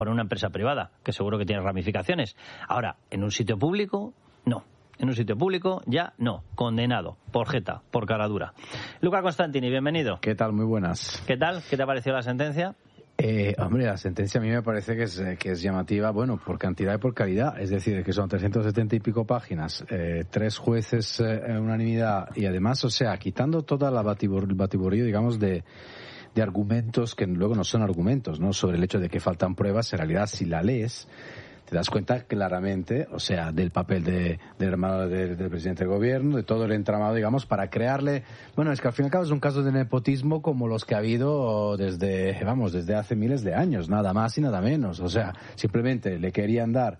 por una empresa privada, que seguro que tiene ramificaciones. Ahora, en un sitio público, no. En un sitio público, ya no. Condenado. Por jeta, por cara dura. Luca Constantini, bienvenido. ¿Qué tal? Muy buenas. ¿Qué tal? ¿Qué te ha parecido la sentencia? Hombre, la sentencia a mí me parece que es llamativa, bueno, por cantidad y por calidad. Es decir, que son 370 y pico páginas, 3 jueces en unanimidad y además, o sea, quitando toda la batiburrillo, digamos, de argumentos que luego no son argumentos, ¿no? Sobre el hecho de que faltan pruebas, en realidad, si la lees, te das cuenta claramente, o sea, del papel del hermano del presidente del gobierno, de todo el entramado, digamos, para crearle... Bueno, es que al fin y al cabo es un caso de nepotismo como los que ha habido desde hace miles de años, nada más y nada menos. O sea, simplemente le querían dar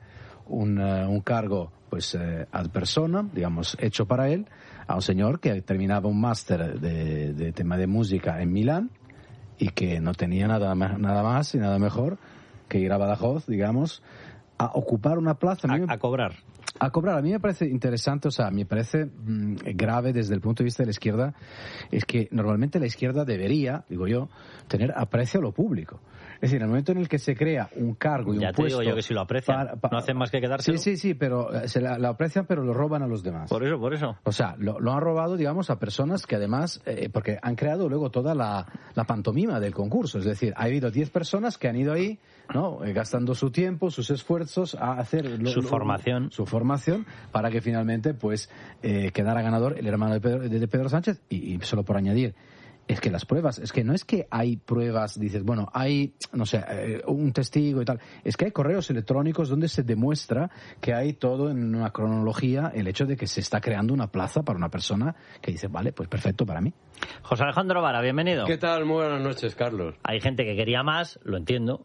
un cargo, pues, ad persona, digamos, hecho para él, a un señor que terminaba un máster de tema de música en Milán y que no tenía nada más y nada mejor que ir a Badajoz, digamos, a ocupar una plaza. A cobrar. A cobrar. A mí me parece interesante, o sea, me parece grave desde el punto de vista de la izquierda, es que normalmente la izquierda debería, digo yo, tener aprecio a lo público. Es decir, en el momento en el que se crea un cargo y un puesto... Ya te digo yo que si lo aprecian, no hacen más que quedárselo. Sí, pero se la aprecian, pero lo roban a los demás. Por eso. O sea, lo han robado, digamos, a personas que además... porque han creado luego toda la pantomima del concurso. Es decir, ha habido 10 personas que han ido ahí, ¿no? Gastando su tiempo, sus esfuerzos a hacer... Su formación, para que finalmente, pues, quedara ganador el hermano de Pedro Sánchez. Y solo por añadir... Es que las pruebas, es que no es que hay pruebas, dices, bueno, hay, no sé, un testigo y tal. Es que hay correos electrónicos donde se demuestra que hay todo en una cronología el hecho de que se está creando una plaza para una persona que dice, vale, pues perfecto para mí. José Alejandro Vara, bienvenido. ¿Qué tal? Muy buenas noches, Carlos. Hay gente que quería más, lo entiendo,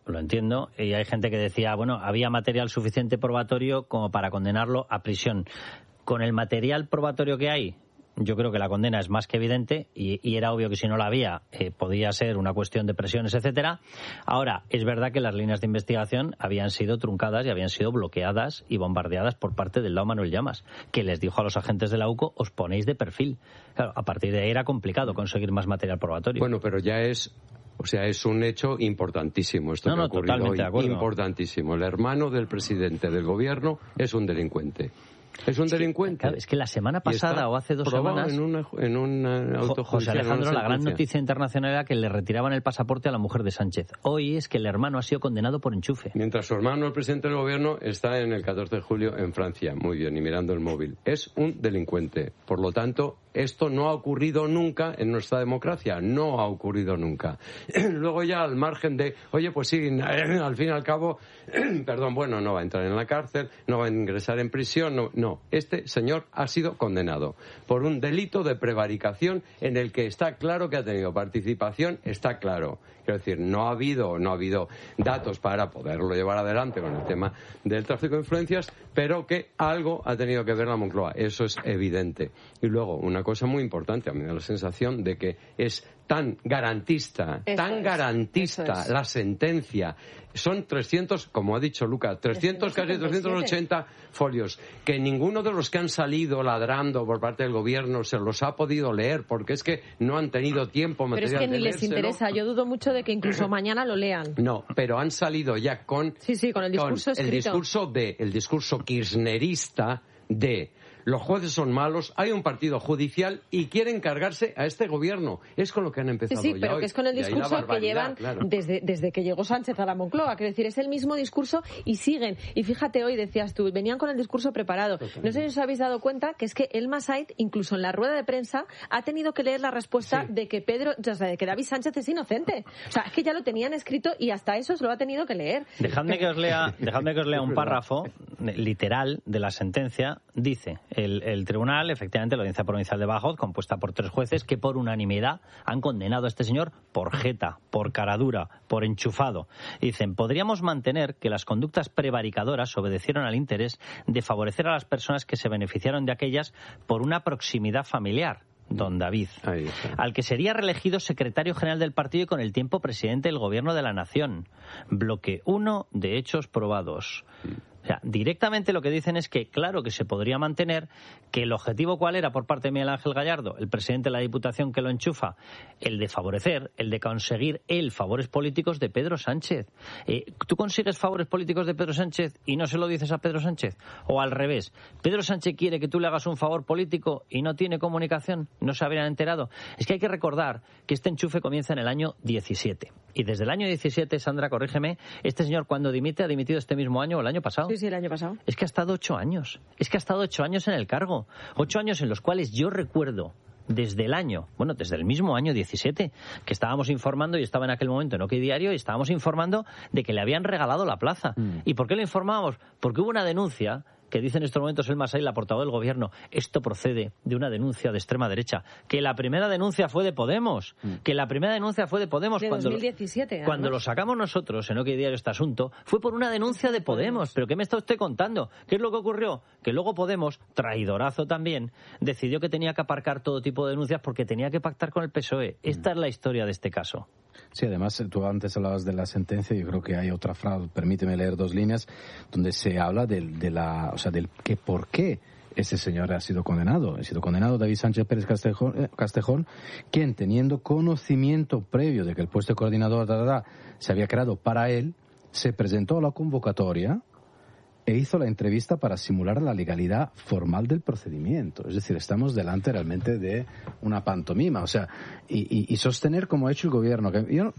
y hay gente que decía, bueno, había material suficiente probatorio como para condenarlo a prisión. Con el material probatorio que hay, yo creo que la condena es más que evidente y era obvio que si no la había podía ser una cuestión de presiones, etcétera. Ahora, es verdad que las líneas de investigación habían sido truncadas y habían sido bloqueadas y bombardeadas por parte del Lao Manuel Llamas, que les dijo a los agentes de la UCO, os ponéis de perfil. Claro, a partir de ahí era complicado conseguir más material probatorio. Bueno, pero ya es... O sea, es un hecho importantísimo esto que ha ocurrido hoy. Importantísimo. El hermano del presidente del gobierno es un delincuente. Es un delincuente. Claro, es que la semana pasada o hace 2 semanas... en una autojudicial. José Alejandro, la gran noticia internacional era que le retiraban el pasaporte a la mujer de Sánchez. Hoy es que el hermano ha sido condenado por enchufe. Mientras su hermano, el presidente del gobierno, está en el 14 de julio en Francia. Muy bien, y mirando el móvil. Es un delincuente. Por lo tanto, esto no ha ocurrido nunca en nuestra democracia. No ha ocurrido nunca. Luego ya, al margen de... Oye, pues sí, al fin y al cabo... Perdón, bueno, no va a entrar en la cárcel, no va a ingresar en prisión, no. Este señor ha sido condenado por un delito de prevaricación en el que está claro que ha tenido participación, está claro. Quiero decir, no ha habido datos para poderlo llevar adelante con el tema del tráfico de influencias, pero que algo ha tenido que ver la Moncloa. Eso es evidente. Y luego, una cosa muy importante, a mí me da la sensación de que es tan garantista la sentencia. Son 300, como ha dicho Lucas, 300, casi 380 folios, que ninguno de los que han salido ladrando por parte del gobierno se los ha podido leer, porque es que no han tenido tiempo material. Pero es que ni les leérselo. interesa, yo dudo mucho de que incluso mañana lo lean. No, pero han salido ya con... Sí, con el discurso escrito. El discurso kirchnerista de... Los jueces son malos, hay un partido judicial y quieren cargarse a este gobierno. Es con lo que han empezado ya pero hoy. que es con el discurso que llevan desde que llegó Sánchez a la Moncloa. Quiero decir, es el mismo discurso y siguen. Y fíjate, hoy decías tú, venían con el discurso preparado. No sé si os habéis dado cuenta que es que Elma Said, incluso en la rueda de prensa, ha tenido que leer la respuesta de que de que David Sánchez es inocente. O sea, es que ya lo tenían escrito y hasta eso se lo ha tenido que leer. Dejadme que os lea un párrafo literal de la sentencia. Dice... El tribunal, efectivamente, la Audiencia Provincial de Badajoz, compuesta por 3 jueces que por unanimidad han condenado a este señor por jeta, por caradura, por enchufado. Dicen, podríamos mantener que las conductas prevaricadoras obedecieron al interés de favorecer a las personas que se beneficiaron de aquellas por una proximidad familiar. Don David, al que sería reelegido secretario general del partido y con el tiempo presidente del gobierno de la nación. Bloque 1 de hechos probados. O sea, directamente lo que dicen es que claro que se podría mantener, que el objetivo cuál era por parte de Miguel Ángel Gallardo, el presidente de la Diputación que lo enchufa, el de favorecer, el de conseguir favores políticos de Pedro Sánchez. ¿Tú consigues favores políticos de Pedro Sánchez y no se lo dices a Pedro Sánchez? O al revés, Pedro Sánchez quiere que tú le hagas un favor político y no tiene comunicación, no se habrían enterado. Es que hay que recordar que este enchufe comienza en el año 17. Y desde el año 17, Sandra, corrígeme, este señor cuando dimite ha dimitido este mismo año o el año pasado. Sí, el año pasado. Es que ha estado 8 años. Es que ha estado 8 años en el cargo. 8 años en los cuales yo recuerdo desde el mismo año 17, que estábamos informando, y estaba en aquel momento en OK Diario, y estábamos informando de que le habían regalado la plaza. ¿Y por qué lo informábamos? Porque hubo una denuncia que dice en estos momentos Elma Said, la portavoz del Gobierno, esto procede de una denuncia de extrema derecha, que la primera denuncia fue de Podemos, De 2017. Cuando lo sacamos nosotros en OK Diario este asunto, fue por una denuncia de Podemos. ¿Pero qué me está usted contando? ¿Qué es lo que ocurrió? Que luego Podemos, traidorazo también, decidió que tenía que aparcar todo tipo de denuncias porque tenía que pactar con el PSOE. Esta es la historia de este caso. Sí, además tú antes hablabas de la sentencia, yo creo que hay otra frase, permíteme leer 2 líneas, donde se habla del que por qué ese señor ha sido condenado. Ha sido condenado David Sánchez Pérez Castejón, quien, teniendo conocimiento previo de que el puesto de coordinador se había creado para él, se presentó a la convocatoria e hizo la entrevista para simular la legalidad formal del procedimiento. Es decir, estamos delante realmente de una pantomima. O sea, y sostener como ha hecho el gobierno.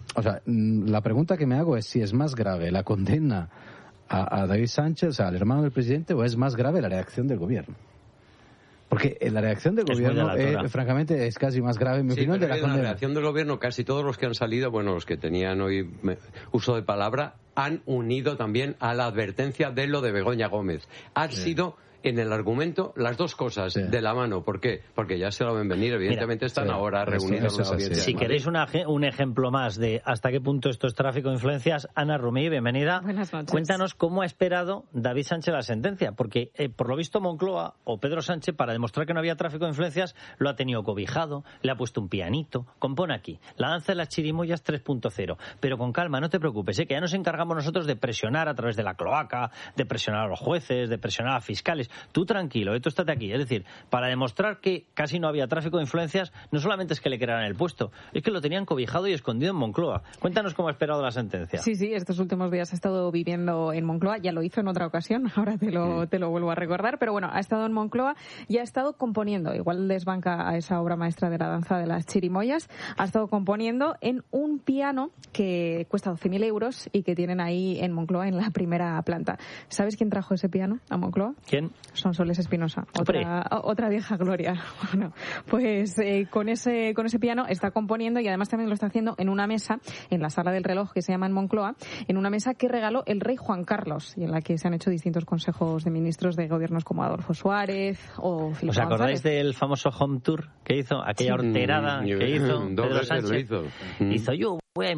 La pregunta que me hago es si es más grave la condena a David Sánchez, o sea, al hermano del presidente, o es más grave la reacción del gobierno. Porque la reacción del gobierno, francamente, es casi más grave, en mi opinión, de la condena. La reacción del gobierno, casi todos los que han salido, los que tenían hoy uso de palabra, han unido también a la advertencia de lo de Begoña Gómez. Han sido en el argumento las dos cosas de la mano. ¿Por qué? Porque ya se lo ven venir. Evidentemente están ahora reunidos en la audiencia. Si queréis un ejemplo más de hasta qué punto esto es tráfico de influencias, Ana Rumí, bienvenida. Buenas noches. Cuéntanos cómo ha esperado David Sánchez la sentencia, porque por lo visto Moncloa o Pedro Sánchez, para demostrar que no había tráfico de influencias, lo ha tenido cobijado, le ha puesto un pianito, compone aquí, la danza de las chirimoyas 3.0, pero con calma, no te preocupes, que ya nos encargamos nosotros de presionar a través de la cloaca, de presionar a los jueces, de presionar a fiscales. Tú tranquilo, tú estate aquí. Es decir, para demostrar que casi no había tráfico de influencias, no solamente es que le crearan el puesto, es que lo tenían cobijado y escondido en Moncloa. Cuéntanos cómo ha esperado la sentencia. Sí, estos últimos días ha estado viviendo en Moncloa, ya lo hizo en otra ocasión, ahora te lo vuelvo a recordar, pero bueno, ha estado en Moncloa y ha estado componiendo, igual desbanca a esa obra maestra de la danza de las chirimoyas, ha estado componiendo en un piano que cuesta 12.000 euros y que tienen ahí en Moncloa en la primera planta. ¿Sabes quién trajo ese piano a Moncloa? ¿Quién? Sonsoles Espinosa, otra vieja gloria. Bueno, pues con ese piano está componiendo y además también lo está haciendo en una mesa, en la Sala del Reloj que se llama en Moncloa, en una mesa que regaló el rey Juan Carlos y en la que se han hecho distintos consejos de ministros de gobiernos como Adolfo Suárez o Felipe ¿Os acordáis González? del famoso home tour que hizo? Aquella horterada que hizo Pedro Sánchez. Hizo yo voy a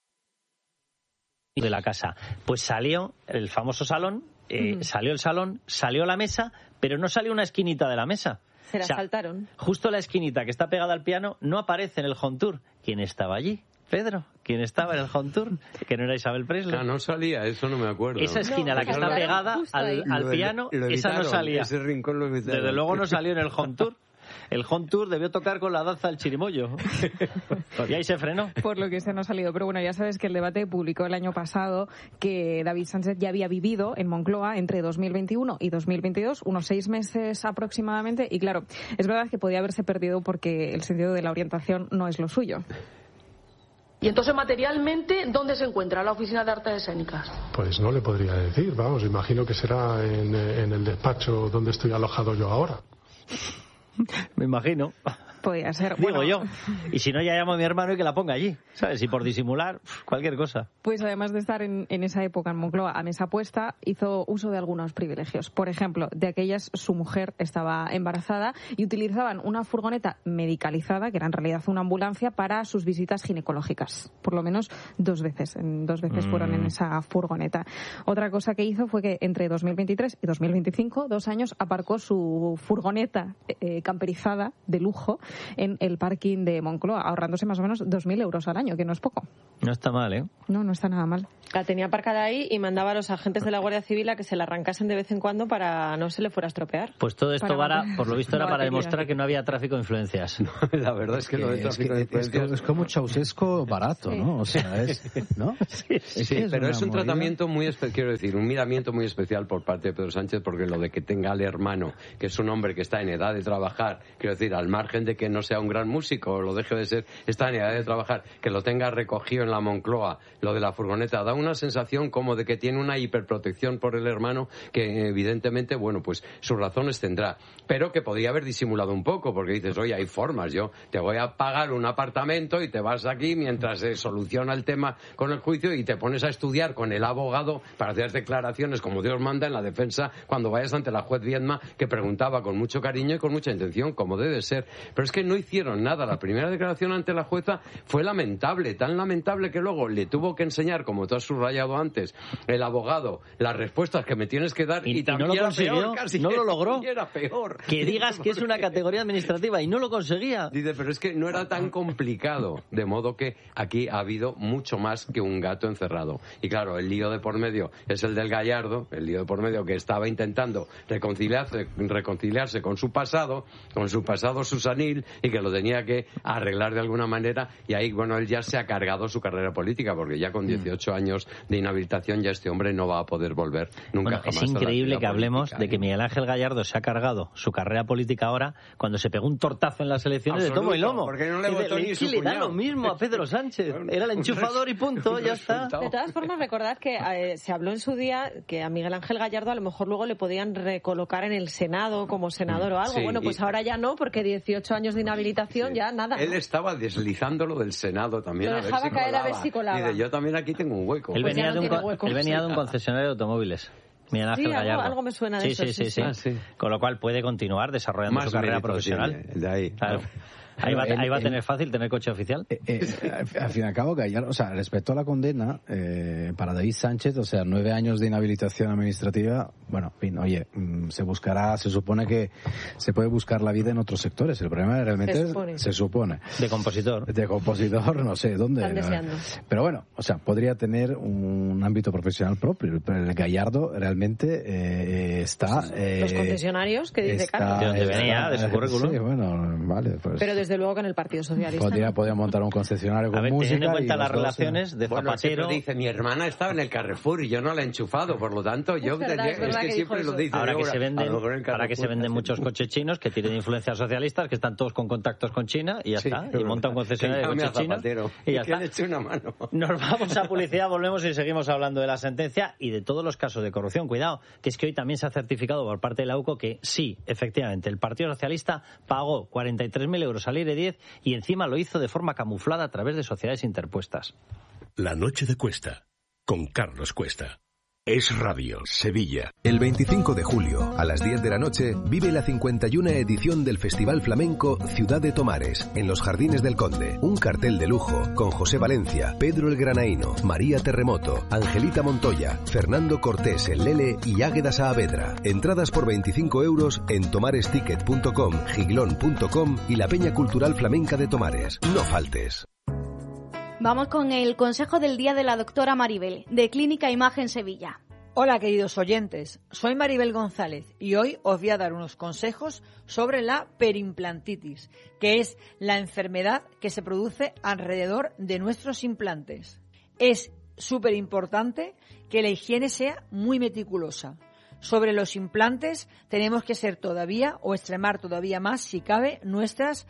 de la casa. Pues salió el famoso salón, salió el salón, salió la mesa, pero no salió una esquinita de la mesa. Se la saltaron. Justo la esquinita que está pegada al piano no aparece en el home tour. ¿Quién estaba allí? Pedro, ¿quién estaba en el home tour? Que no era Isabel Presley. No salía, eso no me acuerdo. Esa esquina, la que está pegada al piano, esa no salía. Ese rincón lo evitaron. Desde luego no salió en el home tour. El home tour debió tocar con la danza del chirimoyo. Y ahí se frenó. Por lo que se nos ha salido. Pero bueno, ya sabes que el debate publicó el año pasado que David Sánchez ya había vivido en Moncloa entre 2021 y 2022, unos 6 meses aproximadamente. Y claro, es verdad que podía haberse perdido porque el sentido de la orientación no es lo suyo. Y entonces, materialmente, ¿dónde se encuentra la Oficina de Artes Escénicas? Pues no le podría decir, imagino que será en el despacho donde estoy alojado yo ahora. Me imagino. Podría ser. Digo yo. Y si no, ya llamo a mi hermano y que la ponga allí. ¿Sabes? Y por disimular, cualquier cosa. Pues además de estar en esa época en Moncloa a mesa puesta, hizo uso de algunos privilegios. Por ejemplo, de aquellas su mujer estaba embarazada y utilizaban una furgoneta medicalizada, que era en realidad una ambulancia, para sus visitas ginecológicas. Por lo menos 2 veces. 2 veces fueron en esa furgoneta. Otra cosa que hizo fue que entre 2023 y 2025, 2 años, aparcó su furgoneta camperizada de lujo en el parking de Moncloa, ahorrándose más o menos 2.000 euros al año, que no es poco. No está mal, ¿eh? No está nada mal. La tenía aparcada ahí y mandaba a los agentes de la Guardia Civil a que se la arrancasen de vez en cuando para no se le fuera a estropear. Pues todo esto, por lo visto, era para demostrar que no había tráfico de influencias. No, la verdad es que lo de tráfico de influencias... Es como Ceausescu barato, ¿no? O sea, ¿no? Sí, pero es un tratamiento muy especial, quiero decir, un miramiento muy especial por parte de Pedro Sánchez, porque lo de que tenga al hermano, que es un hombre que está en edad de trabajar, quiero decir, al margen de que no sea un gran músico o lo deje de ser, está en edad de trabajar, que lo tenga recogido en la Moncloa, lo de la furgoneta, da una sensación como de que tiene una hiperprotección por el hermano que evidentemente, bueno, pues sus razones tendrá, pero que podría haber disimulado un poco, porque dices, oye, hay formas, yo te voy a pagar un apartamento y te vas aquí mientras se soluciona el tema con el juicio y te pones a estudiar con el abogado para hacer declaraciones como Dios manda en la defensa cuando vayas ante la juez Viedma, que preguntaba con mucho cariño y con mucha intención, como debe ser. Pero es que no hicieron nada. La primera declaración ante la jueza fue lamentable, tan lamentable que luego le tuvo que enseñar, como tú has subrayado antes, el abogado, las respuestas que me tienes que dar y también no lo era consiguió, peor, casi no lo logró. Era peor. Que digas que es una categoría administrativa y no lo conseguía. Dice, pero es que no era tan complicado, de modo que aquí ha habido mucho más que un gato encerrado. Y claro, el lío de por medio es el del Gallardo, el lío de por medio que estaba intentando reconciliarse con su pasado susanil, y que lo tenía que arreglar de alguna manera, y ahí, bueno, él ya se ha cargado su carrera política, porque ya con 18 años de inhabilitación ya este hombre no va a poder volver nunca jamás. Es increíble que hablemos de que Miguel Ángel Gallardo se ha cargado su carrera política ahora, cuando se pegó un tortazo en las elecciones de tomo y lomo. Porque no le votó ni su le da lo mismo a Pedro Sánchez. Era el enchufador y punto, ya está. De todas formas, recordad que se habló en su día que a Miguel Ángel Gallardo a lo mejor luego le podían recolocar en el Senado como senador o algo. Sí, bueno, pues ahora ya no, porque 18 años de inhabilitación ya nada. Él estaba deslizándolo del Senado también. Lo dejaba caer a ver si colaba. Dice, yo también aquí tengo un hueco. Él venía de un concesionario de automóviles. Miguel Ángel Gallardo. Algo me suena de eso. Sí. Con lo cual puede continuar desarrollando su carrera profesional. Tiene, de ahí. Claro. Ahí va a tener fácil tener coche oficial. Al fin y al cabo, Gallardo, o sea, respecto a la condena, para David Sánchez, o sea, 9 años de inhabilitación administrativa, bueno, en fin, oye, se supone que se puede buscar la vida en otros sectores. El problema realmente se supone. De compositor, no sé dónde. Están deseando. Pero bueno, o sea, podría tener un ámbito profesional propio, pero el Gallardo realmente está... Los concesionarios, que dice Carlos. De donde venía, de su currículum. Sí, bueno, vale, pues... Pero desde luego que en el Partido Socialista. Podría montar un concesionario con música. Teniendo en cuenta las relaciones de Zapatero. Dice, mi hermana estaba en el Carrefour y yo no la he enchufado, por lo tanto, es que siempre lo dice. Ahora que se venden muchos coches chinos que tienen influencias socialistas, que están todos con contactos con China y ya está. Y monta un concesionario de coches chinos y ya está. Le eche una mano. Nos vamos a publicidad, volvemos y seguimos hablando de la sentencia y de todos los casos de corrupción. Cuidado, que es que hoy también se ha certificado por parte de la UCO que sí, efectivamente, el Partido Socialista pagó 43.000 euros al IRE 10 y encima lo hizo de forma camuflada a través de sociedades interpuestas. La noche de Cuesta, con Carlos Cuesta. Es Radio, Sevilla. El 25 de julio, a las 10 de la noche, vive la 51 edición del Festival Flamenco Ciudad de Tomares, en los Jardines del Conde. Un cartel de lujo, con José Valencia, Pedro el Granaíno, María Terremoto, Angelita Montoya, Fernando Cortés el Lele y Águeda Saavedra. Entradas por 25 euros en tomaresticket.com, giglón.com y la Peña Cultural Flamenca de Tomares. No faltes. Vamos con el consejo del día de la doctora Maribel, de Clínica Imagen Sevilla. Hola, queridos oyentes. Soy Maribel González y hoy os voy a dar unos consejos sobre la perimplantitis, que es la enfermedad que se produce alrededor de nuestros implantes. Es súper importante que la higiene sea muy meticulosa. Sobre los implantes tenemos que ser todavía o extremar todavía más, si cabe, nuestros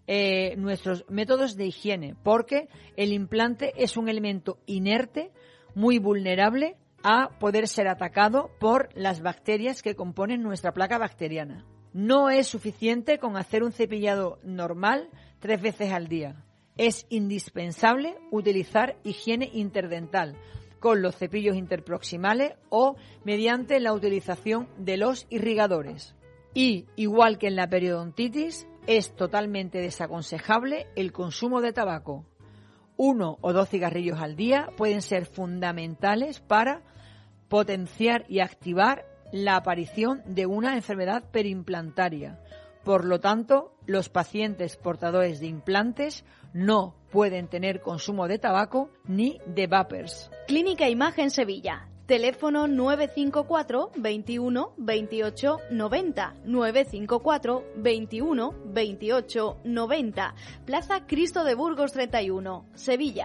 métodos de higiene, porque el implante es un elemento inerte, muy vulnerable a poder ser atacado por las bacterias que componen nuestra placa bacteriana. No es suficiente con hacer un cepillado normal 3 veces al día. Es indispensable utilizar higiene interdental con los cepillos interproximales o mediante la utilización de los irrigadores. Y, igual que en la periodontitis, es totalmente desaconsejable el consumo de tabaco. 1 o 2 cigarrillos al día pueden ser fundamentales para potenciar y activar la aparición de una enfermedad perimplantaria, Por lo tanto, los pacientes portadores de implantes no pueden tener consumo de tabaco ni de vapers. Clínica Imagen Sevilla. Teléfono 954 21 28 90. 954 21 28 90. Plaza Cristo de Burgos 31, Sevilla.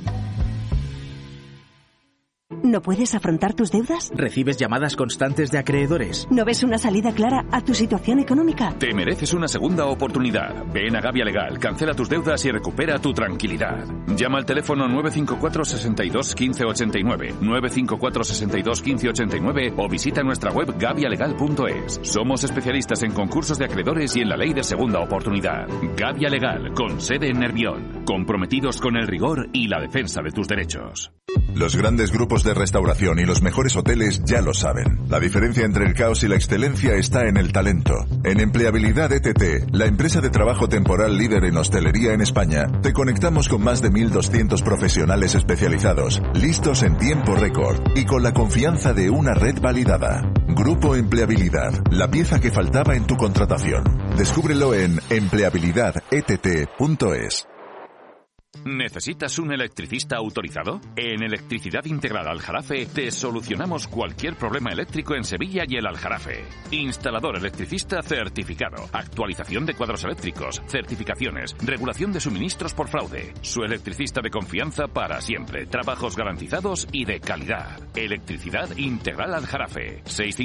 ¿No puedes afrontar tus deudas? ¿Recibes llamadas constantes de acreedores? ¿No ves una salida clara a tu situación económica? Te mereces una segunda oportunidad. Ven a Gavia Legal, cancela tus deudas y recupera tu tranquilidad. Llama al teléfono 954 62 15 89, 954 62 15 89 o visita nuestra web gavialegal.es. Somos especialistas en concursos de acreedores y en la ley de segunda oportunidad. Gavia Legal, con sede en Nervión. Comprometidos con el rigor y la defensa de tus derechos. Los grandes grupos de restauración y los mejores hoteles ya lo saben. La diferencia entre el caos y la excelencia está en el talento. En Empleabilidad ETT, la empresa de trabajo temporal líder en hostelería en España, te conectamos con más de 1.200 profesionales especializados, listos en tiempo récord y con la confianza de una red validada. Grupo Empleabilidad, la pieza que faltaba en tu contratación. Descúbrelo en empleabilidadett.es. ¿Necesitas un electricista autorizado? En Electricidad Integral Aljarafe te solucionamos cualquier problema eléctrico en Sevilla y el Aljarafe. Instalador electricista certificado, actualización de cuadros eléctricos, certificaciones, regulación de suministros por fraude. Su electricista de confianza para siempre, trabajos garantizados y de calidad. Electricidad Integral Aljarafe.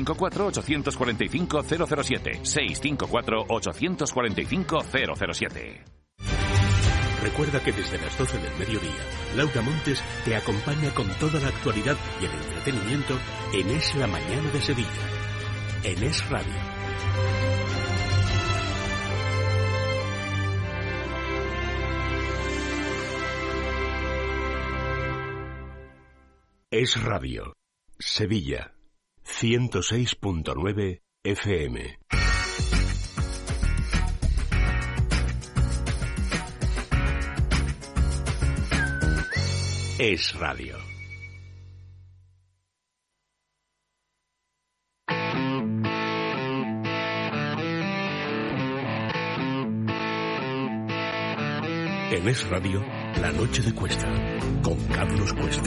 654-845-007. 654-845-007. Recuerda que desde las 12 del mediodía, Laura Montes te acompaña con toda la actualidad y el entretenimiento en Es la Mañana de Sevilla, en Es Radio. Es Radio, Sevilla, 106.9 FM. Es Radio. En Es Radio, La Noche de Cuesta, con Carlos Cuesta.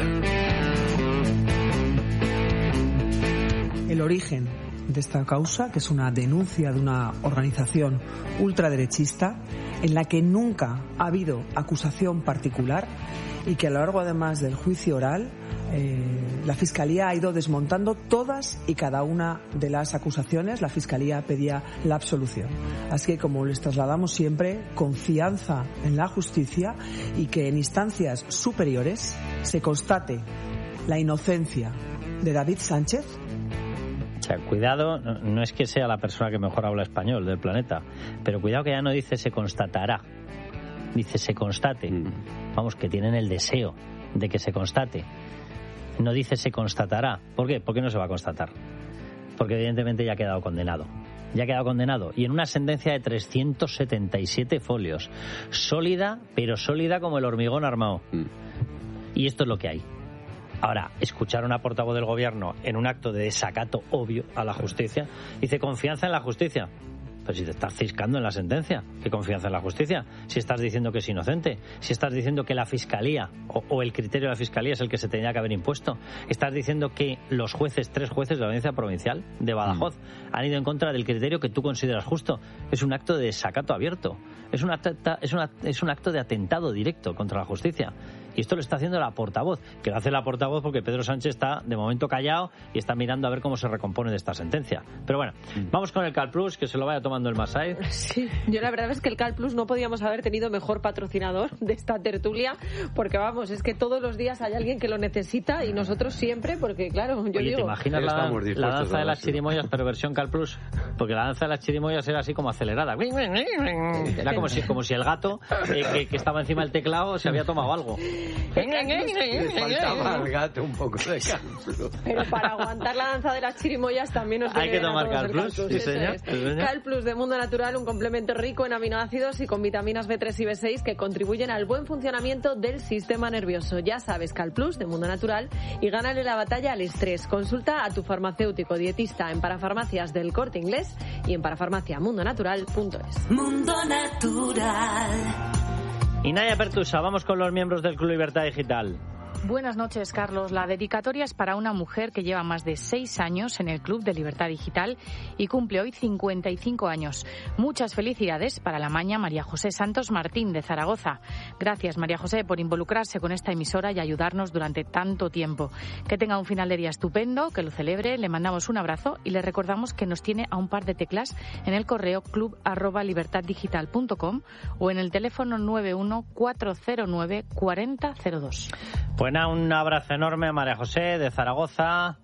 El origen de esta causa, que es una denuncia de una organización ultraderechista, en la que nunca ha habido acusación particular y que a lo largo además del juicio oral la Fiscalía ha ido desmontando todas y cada una de las acusaciones. La Fiscalía pedía la absolución. Así que, como les trasladamos siempre, confianza en la justicia y que en instancias superiores se constate la inocencia de David Sánchez. O sea, cuidado, no es que sea la persona que mejor habla español del planeta, pero cuidado que ya no dice se constatará, dice se constate. Vamos, que tienen el deseo de que se constate. No dice se constatará. ¿Por qué? Porque no se va a constatar. Porque evidentemente ya ha quedado condenado. Ya ha quedado condenado. Y en una sentencia de 377 folios. Sólida, pero sólida como el hormigón armado. Y esto es lo que hay. Ahora, escuchar a una portavoz del gobierno en un acto de desacato obvio a la justicia, dice confianza en la justicia. Pero si te estás ciscando en la sentencia, ¿qué confianza en la justicia? Si estás diciendo que es inocente, si estás diciendo que la Fiscalía o el criterio de la Fiscalía es el que se tenía que haber impuesto, estás diciendo que los jueces, 3 jueces de la Audiencia Provincial de Badajoz han ido en contra del criterio que tú consideras justo. Es un acto de desacato abierto, es un acto de atentado directo contra la justicia. Y esto lo está haciendo la portavoz, que lo hace la portavoz porque Pedro Sánchez está de momento callado y está mirando a ver cómo se recompone de esta sentencia. Pero bueno, vamos con el CalPlus, que se lo vaya tomando el Masai. Sí, yo la verdad es que el CalPlus no podíamos haber tenido mejor patrocinador de esta tertulia, porque vamos, es que todos los días hay alguien que lo necesita y nosotros siempre, porque claro, yo Oye, digo... ¿te imaginas la danza de las chirimoyas, pero versión CalPlus? Porque la danza de las chirimoyas era así como acelerada. Era como si el gato que estaba encima del teclado se había tomado algo. Le faltaba al gato un poco de Calplus. Pero para aguantar la danza de las chirimoyas también nos hay que tomar Calplus. Sí, señor. Calplus de Mundo Natural, un complemento rico en aminoácidos y con vitaminas B3 y B6 que contribuyen al buen funcionamiento del sistema nervioso. Ya sabes, Calplus de Mundo Natural, y gánale la batalla al estrés. Consulta a tu farmacéutico dietista en Parafarmacias del Corte Inglés y en parafarmaciamundonatural.es. Mundo Natural. Y Naya Pertusa, vamos con los miembros del Club Libertad Digital. Buenas noches, Carlos. La dedicatoria es para una mujer que lleva más de 6 años en el Club de Libertad Digital y cumple hoy 55 años. Muchas felicidades para la maña María José Santos Martín, de Zaragoza. Gracias, María José, por involucrarse con esta emisora y ayudarnos durante tanto tiempo. Que tenga un final de día estupendo, que lo celebre. Le mandamos un abrazo y le recordamos que nos tiene a un par de teclas en el correo club@libertaddigital.com o en el teléfono 914094002. Pues nada, un abrazo enorme a María José de Zaragoza.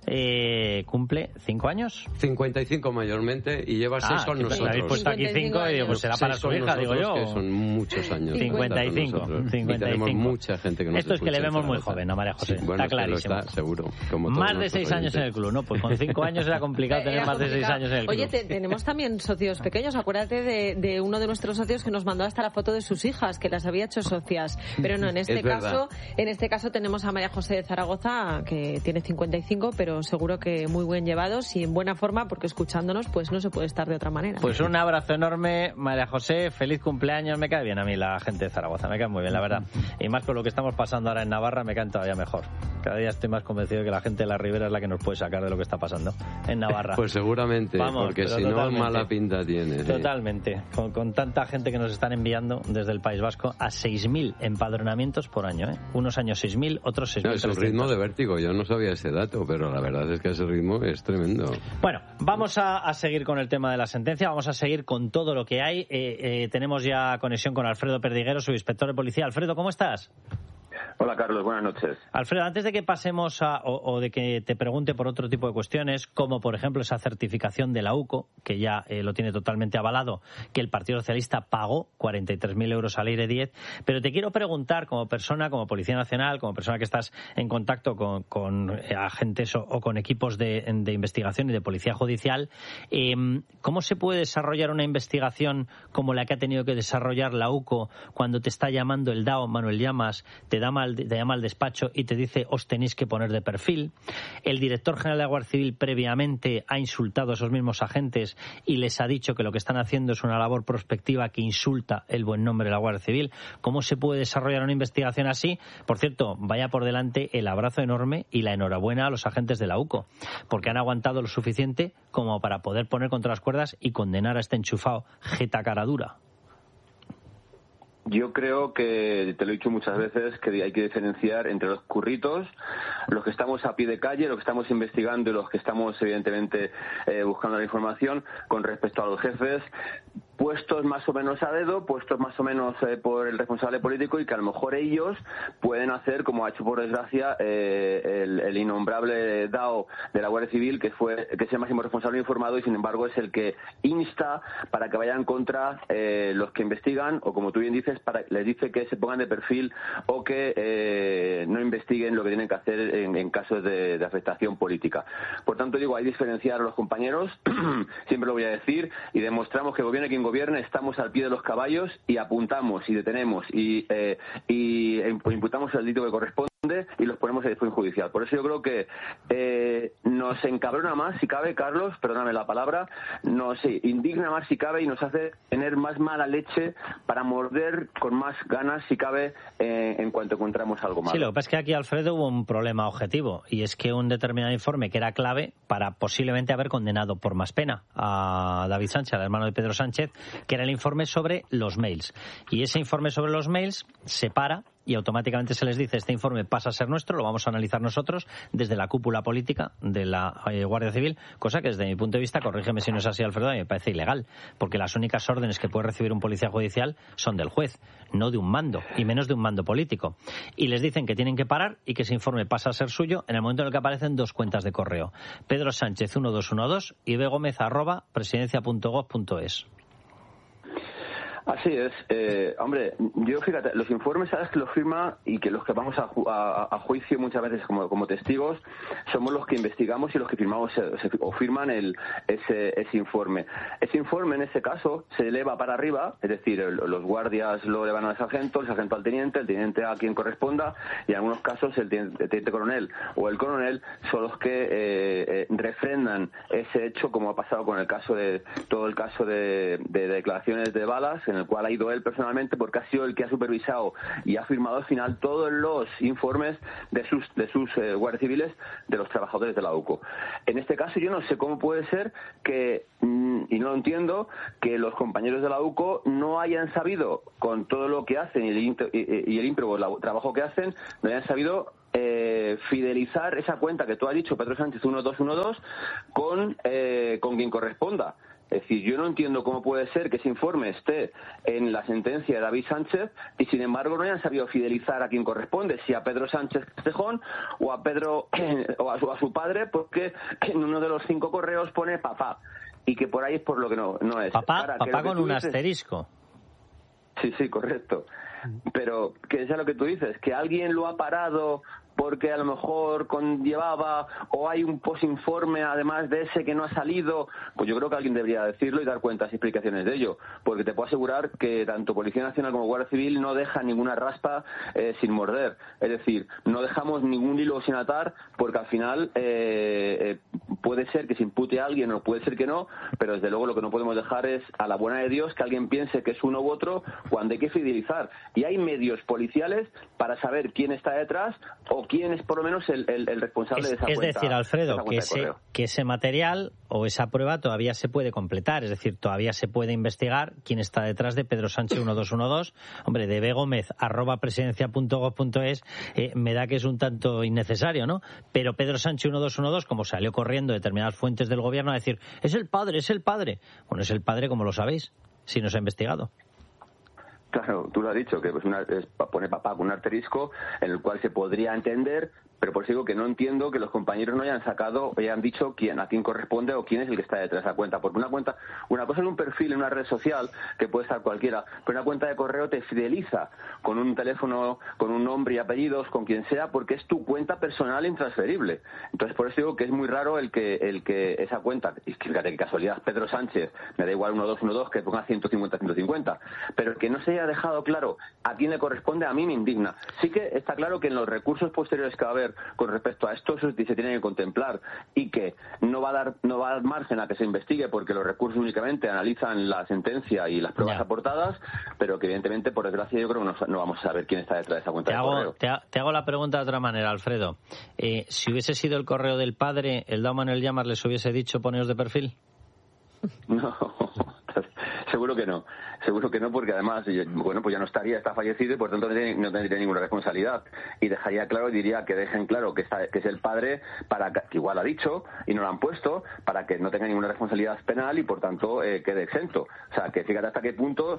Cumple 5 años. 55 mayormente y lleva 6 con nosotros. Habéis puesto aquí 5 y digo, pues será para su hija, digo yo. Que son muchos años. 55. Y tenemos mucha gente que nos Esto es que le vemos muy joven a María José. Sí, bueno, está clarísimo. Está, seguro. Como más de 6 años en el club, ¿no? Pues con 5 años era complicado tener más de 6 años en el club. Oye, tenemos también socios pequeños. Acuérdate de uno de nuestros socios que nos mandó hasta la foto de sus hijas, que las había hecho socias. Pero no, en este caso tenemos a María José de Zaragoza, que tiene 55, pero seguro que muy buen llevados y en buena forma, porque escuchándonos pues no se puede estar de otra manera. Pues un abrazo enorme, María José, feliz cumpleaños. Me cae bien a mí la gente de Zaragoza, me cae muy bien, la verdad. Y más con lo que estamos pasando ahora en Navarra, me cae todavía mejor. Cada día estoy más convencido de que la gente de la Ribera es la que nos puede sacar de lo que está pasando en Navarra. Pues seguramente, porque si no, mala pinta tiene. Totalmente. Con tanta gente que nos están enviando desde el País Vasco, a 6.000 empadronamientos por año, ¿eh? Unos años 6.000, otros 6.000. No, es un ritmo de vértigo, yo no sabía ese dato, pero la verdad es que ese ritmo es tremendo. Bueno, vamos a seguir con el tema de la sentencia, vamos a seguir con todo lo que hay. Tenemos ya conexión con Alfredo Perdiguero, subinspector de policía. Alfredo, ¿cómo estás? Hola, Carlos, buenas noches. Alfredo, antes de que pasemos o de que te pregunte por otro tipo de cuestiones, como por ejemplo esa certificación de la UCO, que ya lo tiene totalmente avalado, que el Partido Socialista pagó 43.000 euros al Aire 10, pero te quiero preguntar, como persona, como Policía Nacional, como persona que estás en contacto con agentes o con equipos de investigación y de policía judicial, ¿cómo se puede desarrollar una investigación como la que ha tenido que desarrollar la UCO cuando te está llamando el DAO, Manuel Llamas, te llama al despacho y te dice os tenéis que poner de perfil? El director general de la Guardia Civil previamente ha insultado a esos mismos agentes y les ha dicho que lo que están haciendo es una labor prospectiva que insulta el buen nombre de la Guardia Civil. ¿Cómo se puede desarrollar una investigación así? Por cierto, vaya por delante el abrazo enorme y la enhorabuena a los agentes de la UCO, porque han aguantado lo suficiente como para poder poner contra las cuerdas y condenar a este enchufado jeta cara dura. Yo creo que, te lo he dicho muchas veces, que hay que diferenciar entre los curritos, los que estamos a pie de calle, los que estamos investigando y los que estamos, evidentemente, buscando la información, con respecto a los jefes, puestos más o menos a dedo, puestos más o menos por el responsable político, y que a lo mejor ellos pueden hacer, como ha hecho por desgracia el innombrable DAO de la Guardia Civil, que es el máximo responsable informado y sin embargo es el que insta para que vayan contra los que investigan, o como tú bien dices, les dice que se pongan de perfil o que no investiguen lo que tienen que hacer en casos de afectación política. Por tanto, digo, hay que diferenciar a los compañeros, siempre lo voy a decir, y demostramos que gobierne quien gobierne, estamos al pie de los caballos y apuntamos y detenemos y imputamos el delito que corresponde y los ponemos a disposición judicial. Por eso yo creo que nos encabrona más, si cabe, Carlos, perdóname la palabra, nos indigna más, si cabe, y nos hace tener más mala leche para morder con más ganas, si cabe, en cuanto encontramos algo malo. Sí, lo que pasa es que aquí, Alfredo, hubo un problema objetivo, y es que un determinado informe que era clave para posiblemente haber condenado por más pena a David Sánchez, al hermano de Pedro Sánchez, que era el informe sobre los mails. Y ese informe sobre los mails se para y automáticamente se les dice: este informe pasa a ser nuestro, lo vamos a analizar nosotros desde la cúpula política de la Guardia Civil, cosa que desde mi punto de vista, corrígeme si no es así, Alfredo, me parece ilegal, porque las únicas órdenes que puede recibir un policía judicial son del juez, no de un mando, y menos de un mando político. Y les dicen que tienen que parar y que ese informe pasa a ser suyo en el momento en el que aparecen dos cuentas de correo: Pedro Sánchez 1212 y bgomez@presidencia.gov.es. Así es. Hombre, yo fíjate, los informes, sabes que los firma y que los que vamos a juicio muchas veces como testigos somos los que investigamos y los que firmamos o firman ese informe. Ese informe, en ese caso, se eleva para arriba, es decir, los guardias lo elevan al sargento, el sargento al teniente, el teniente a quien corresponda, y en algunos casos el teniente coronel o el coronel son los que refrendan ese hecho, como ha pasado con el caso de declaraciones de Balas, en el cual ha ido él personalmente porque ha sido el que ha supervisado y ha firmado al final todos los informes de sus guardias civiles de los trabajadores de la UCO. En este caso yo no sé cómo puede ser que, y no lo entiendo, que los compañeros de la UCO no hayan sabido, con todo lo que hacen y el ímprobo, el trabajo que hacen, no hayan sabido fidelizar esa cuenta que tú has dicho, Pedro Sánchez 1212, con quien corresponda. Es decir, yo no entiendo cómo puede ser que ese informe esté en la sentencia de David Sánchez y, sin embargo, no hayan sabido fidelizar a quien corresponde, si a Pedro Sánchez Castejón o a Pedro o a su padre, porque en uno de los 5 correos pone papá, y que por ahí es por lo que no es. Papá con un asterisco. Sí, correcto. Pero que es lo que tú dices, que alguien lo ha parado porque a lo mejor conllevaba, o hay un posinforme además de ese que no ha salido, pues yo creo que alguien debería decirlo y dar cuentas y explicaciones de ello, porque te puedo asegurar que tanto Policía Nacional como Guardia Civil no dejan ninguna raspa sin morder, es decir, no dejamos ningún hilo sin atar, porque al final puede ser que se impute a alguien o puede ser que no, pero desde luego lo que no podemos dejar es a la buena de Dios que alguien piense que es uno u otro cuando hay que fidelizar, y hay medios policiales para saber quién está detrás o quién es por lo menos el responsable de esa cuenta. Es decir, Alfredo, que ese material o esa prueba todavía se puede completar, es decir, todavía se puede investigar quién está detrás de Pedro Sánchez 1212. Hombre, de @bgomez @presidencia.gov.es me da que es un tanto innecesario, ¿no? Pero Pedro Sánchez 1212, como salió corriendo determinadas fuentes del gobierno a decir, es el padre. Bueno, es el padre, como lo sabéis, si no se ha investigado. Claro, tú lo has dicho, que pone papá con un asterisco en el cual se podría entender, pero por eso digo que no entiendo que los compañeros no hayan sacado o hayan dicho a quién corresponde o quién es el que está detrás de esa cuenta. Porque una cosa es un perfil en una red social, que puede estar cualquiera, pero una cuenta de correo te fideliza con un teléfono, con un nombre y apellidos, con quien sea, porque es tu cuenta personal intransferible. Entonces, por eso digo que es muy raro el que esa cuenta, y fíjate qué casualidad, Pedro Sánchez, me da igual 1212 que ponga 150, pero que no se haya dejado claro a quién le corresponde, a mí me indigna. Sí que está claro que en los recursos posteriores que va a haber con respecto a esto se tiene que contemplar, y que no va a dar margen a que se investigue, porque los recursos únicamente analizan la sentencia y las pruebas aportadas, pero que evidentemente, por desgracia, yo creo que no vamos a saber quién está detrás de esa cuenta de correo. Te hago la pregunta de otra manera, Alfredo. Si hubiese sido el correo del padre, ¿el Dao Manuel Llamas les hubiese dicho poneos de perfil? No, seguro que no. Seguro que no, porque además, bueno, pues ya no estaría, está fallecido y por tanto no tendría ninguna responsabilidad. Y dejaría claro, y diría que dejen claro que es el padre, que igual ha dicho y no lo han puesto, para que no tenga ninguna responsabilidad penal y por tanto quede exento. O sea, que fíjate hasta qué punto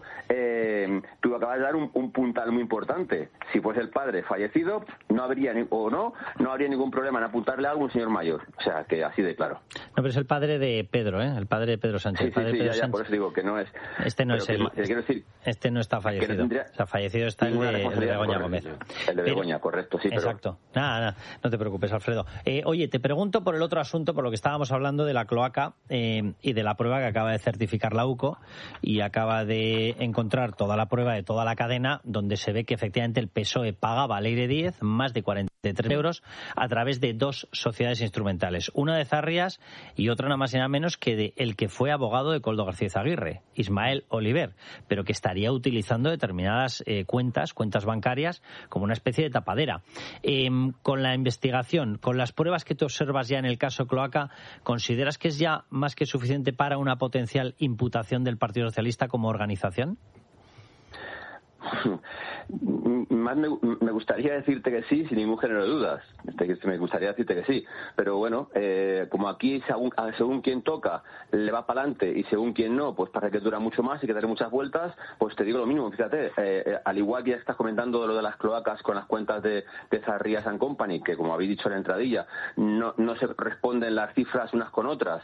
tú acabas de dar un puntal muy importante. Si fuese el padre fallecido, no habría ningún problema en apuntarle algo a un señor mayor. O sea, que así de claro. No, pero es el padre de Pedro, el padre de Pedro Sánchez. Sí, por eso digo que no es. Este no es el. Quiero decir, este no está fallecido. O sea, fallecido está el de Begoña Gómez. El de Begoña, correcto, sí. Exacto. Nada, no te preocupes, Alfredo. Oye, te pregunto por el otro asunto, por lo que estábamos hablando de la cloaca y de la prueba que acaba de certificar la UCO, y acaba de encontrar toda la prueba de toda la cadena, donde se ve que efectivamente el PSOE pagaba al Aire 10 más de 43 euros a través de 2 sociedades instrumentales. Una de Zarrías y otra nada más y nada menos que de el que fue abogado de Koldo García Aguirre, Ismael Oliver, pero que estaría utilizando determinadas cuentas bancarias como una especie de tapadera. Con la investigación, con las pruebas que tú observas ya en el caso Cloaca, ¿consideras que es ya más que suficiente para una potencial imputación del Partido Socialista como organización? Más me gustaría decirte que sí, sin ningún género de dudas. Me gustaría decirte que sí. Pero bueno, como aquí según quien toca le va para adelante y según quien no, pues parece que dura mucho más y que darle muchas vueltas, pues te digo lo mismo. Fíjate, al igual que ya estás comentando lo de las cloacas con las cuentas de Zarrías & Company, que como habéis dicho en la entradilla, no se responden las cifras unas con otras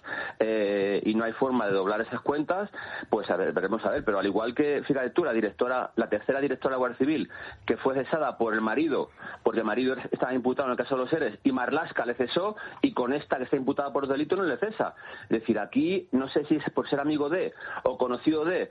y no hay forma de doblar esas cuentas, pues veremos a ver. Pero al igual que, fíjate tú, la tercera directora de Guardia Civil, que fue cesada por el marido, porque el marido estaba imputado en el caso de los ERES, y Marlaska le cesó, y con esta que está imputada por delito no le cesa. Es decir, aquí no sé si es por ser amigo de o conocido de,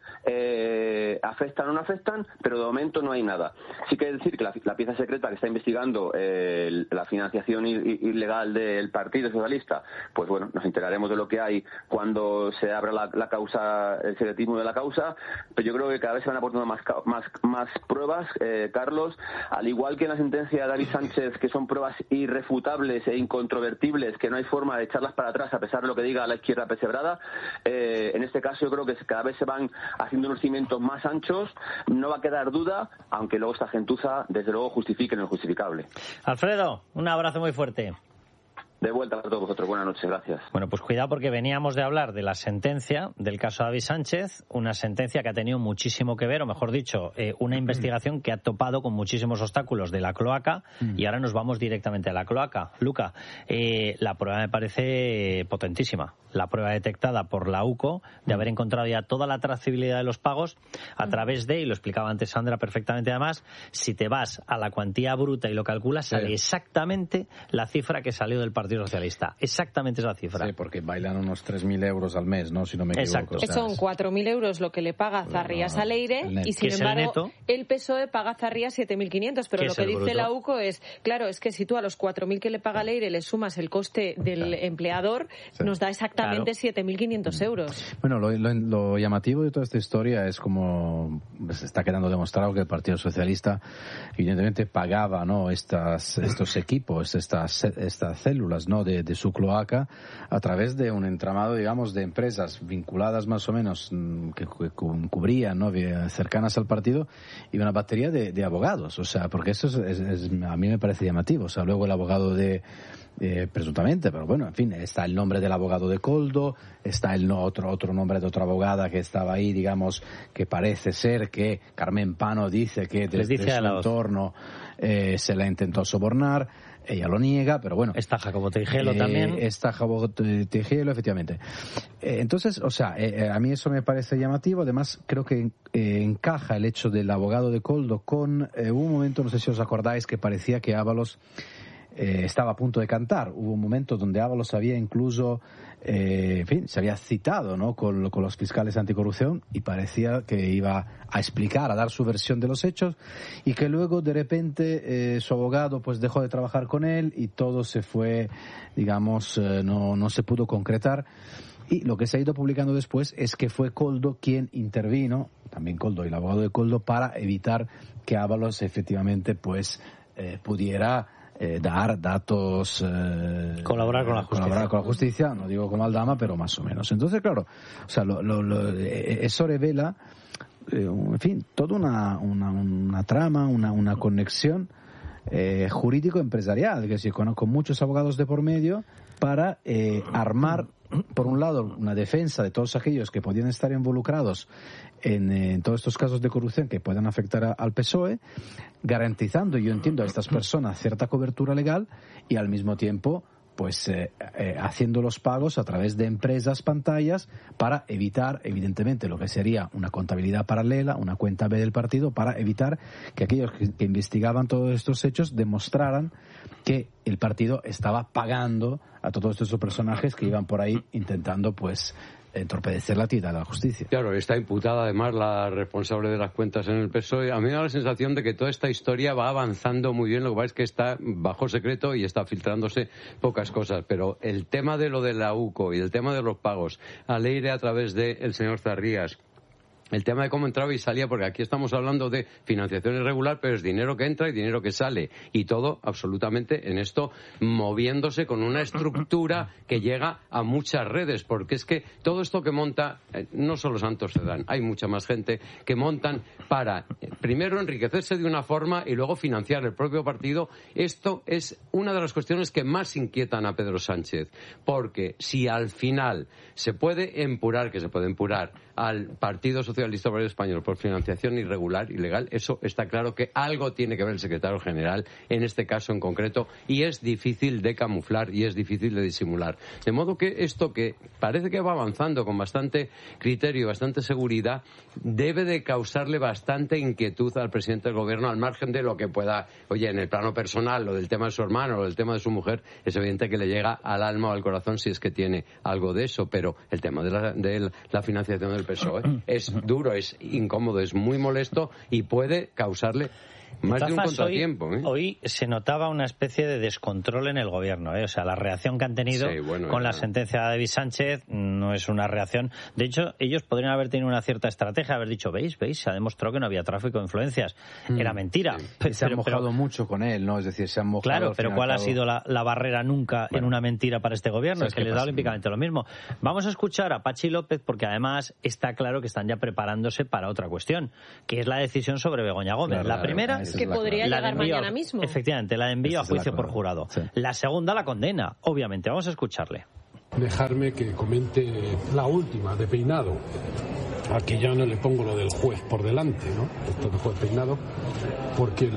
afectan o no afectan, pero de momento no hay nada. Sí que decir que la pieza secreta que está investigando la financiación ilegal del Partido Socialista, pues bueno, nos enteraremos de lo que hay cuando se abra la causa, el secretismo de la causa, pero yo creo que cada vez se van aportando más pruebas, Carlos, al igual que en la sentencia de David Sánchez, que son pruebas irrefutables e incontrovertibles, que no hay forma de echarlas para atrás a pesar de lo que diga la izquierda pesebrada. En este caso yo creo que cada vez se van haciendo unos cimientos más anchos, no va a quedar duda, aunque luego esta gentuza desde luego justifique lo injustificable. Alfredo, un abrazo muy fuerte. De vuelta a todos vosotros. Buenas noches, gracias. Bueno, pues cuidado porque veníamos de hablar de la sentencia del caso David Sánchez, una sentencia que ha tenido muchísimo que ver, o mejor dicho, una investigación que ha topado con muchísimos obstáculos de la cloaca y ahora nos vamos directamente a la cloaca. Luca, la prueba me parece potentísima. La prueba detectada por la UCO de haber encontrado ya toda la trazabilidad de los pagos a través de, y lo explicaba antes Sandra perfectamente además, si te vas a la cuantía bruta y lo calculas, sale exactamente la cifra que salió del Partido Socialista. Exactamente esa cifra. Sí, porque bailan unos 3.000 euros al mes, ¿no? Si no me equivoco. Exacto. O sea, son 4.000 euros lo que le paga Zarrías a Leire y sin embargo el PSOE paga a Zarrías 7.500, pero lo que dice la UCO es, claro, es que si tú a los 4.000 que le paga Leire le sumas el coste del empleador, nos da exactamente 7.500 euros. Bueno, lo llamativo de toda esta historia es como se está quedando demostrado que el Partido Socialista evidentemente pagaba, ¿no?, estos equipos, estas células, ¿no?, de su cloaca a través de un entramado, digamos, de empresas vinculadas más o menos que cubrían, ¿no?, cercanas al partido, y una batería de abogados. O sea, porque eso a mí me parece llamativo. O sea, luego el abogado presuntamente, pero bueno, en fin, está el nombre del abogado de Koldo, está otro nombre de otra abogada que estaba ahí, digamos, que parece ser que Carmen Pano dice que desde su entorno se la intentó sobornar. Ella lo niega, pero bueno. Está Jacobo Tejelo también. Está Jacobo Tejelo, efectivamente. Entonces, o sea, a mí eso me parece llamativo. Además, creo que encaja el hecho del abogado de Koldo con hubo un momento, no sé si os acordáis, que parecía que Ábalos estaba a punto de cantar. Hubo un momento donde Ábalos había incluso, en fin, se había citado, ¿no?, con los fiscales anticorrupción y parecía que iba a explicar, a dar su versión de los hechos, y que luego de repente su abogado pues dejó de trabajar con él y todo se fue, digamos, no se pudo concretar. Y lo que se ha ido publicando después es que fue Koldo quien intervino, también Koldo y el abogado de Koldo, para evitar que Ábalos efectivamente pues pudiera dar datos, colaborar con la justicia, no digo como Aldama, pero más o menos. Entonces, claro, o sea, eso revela, en fin, toda una trama, una conexión jurídico-empresarial, que sí, con muchos abogados de por medio para armar, por un lado, una defensa de todos aquellos que podían estar involucrados en todos estos casos de corrupción que puedan afectar al PSOE, garantizando, yo entiendo, a estas personas cierta cobertura legal y al mismo tiempo pues haciendo los pagos a través de empresas pantallas para evitar, evidentemente, lo que sería una contabilidad paralela, una cuenta B del partido, para evitar que aquellos que investigaban todos estos hechos demostraran que el partido estaba pagando a todos estos personajes que iban por ahí intentando pues entorpecer la actividad de la justicia. Claro, está imputada además la responsable de las cuentas en el PSOE. A mí me da la sensación de que toda esta historia va avanzando muy bien, lo que pasa es que está bajo secreto y está filtrándose pocas cosas, pero el tema de lo de la UCO y el tema de los pagos a Leire a través del señor Zarrías el tema de cómo entraba y salía, porque aquí estamos hablando de financiación irregular, pero es dinero que entra y dinero que sale, y todo absolutamente en esto moviéndose con una estructura que llega a muchas redes, porque es que todo esto que monta, no solo Santos Cerdán, hay mucha más gente que montan para, primero, enriquecerse de una forma y luego financiar el propio partido. Esto es una de las cuestiones que más inquietan a Pedro Sánchez, porque si al final se puede empurar, que se puede empurar al Partido Socialista Obrero Español por financiación irregular, ilegal, eso está claro que algo tiene que ver el secretario general en este caso en concreto, y es difícil de camuflar y es difícil de disimular. De modo que esto, que parece que va avanzando con bastante criterio y bastante seguridad, debe de causarle bastante inquietud al presidente del gobierno, al margen de lo que pueda, oye, en el plano personal, lo del tema de su hermano o del tema de su mujer, es evidente que le llega al alma o al corazón si es que tiene algo de eso, pero el tema de la financiación del PSOE es duro, es incómodo, es muy molesto y puede causarle más de un contratiempo. Hoy se notaba una especie de descontrol en el gobierno. O sea, la reacción que han tenido con la sentencia de David Sánchez no es una reacción. De hecho, ellos podrían haber tenido una cierta estrategia, haber dicho, ¿veis? Se ha demostrado que no había tráfico de influencias. Era mentira. Se han mojado mucho con él, ¿no? Es decir, se han mojado. Claro, pero ¿cuál ha sido la barrera nunca en una mentira para este gobierno? Es que les da olímpicamente lo mismo. Vamos a escuchar a Pachi López, porque además está claro que están ya preparándose para otra cuestión, que es la decisión sobre Begoña Gómez. La primera, que podría llegar mañana mismo. Efectivamente, la envío a juicio por jurado. Sí. La segunda, la condena, obviamente. Vamos a escucharle. Dejarme que comente la última, de Peinado. Aquí ya no le pongo lo del juez por delante, ¿no? Esto del juez Peinado, porque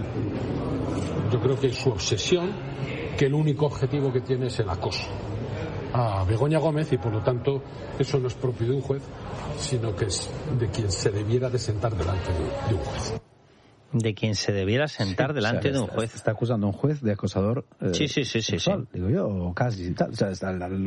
yo creo que es su obsesión, que el único objetivo que tiene es el acoso a Begoña Gómez, y por lo tanto eso no es propio de un juez, sino que es de quien se debiera de sentar delante de un juez. De quien se debiera sentar delante de un juez. Está acusando a un juez de acosador. Sí. Digo yo, o casi tal. O sea,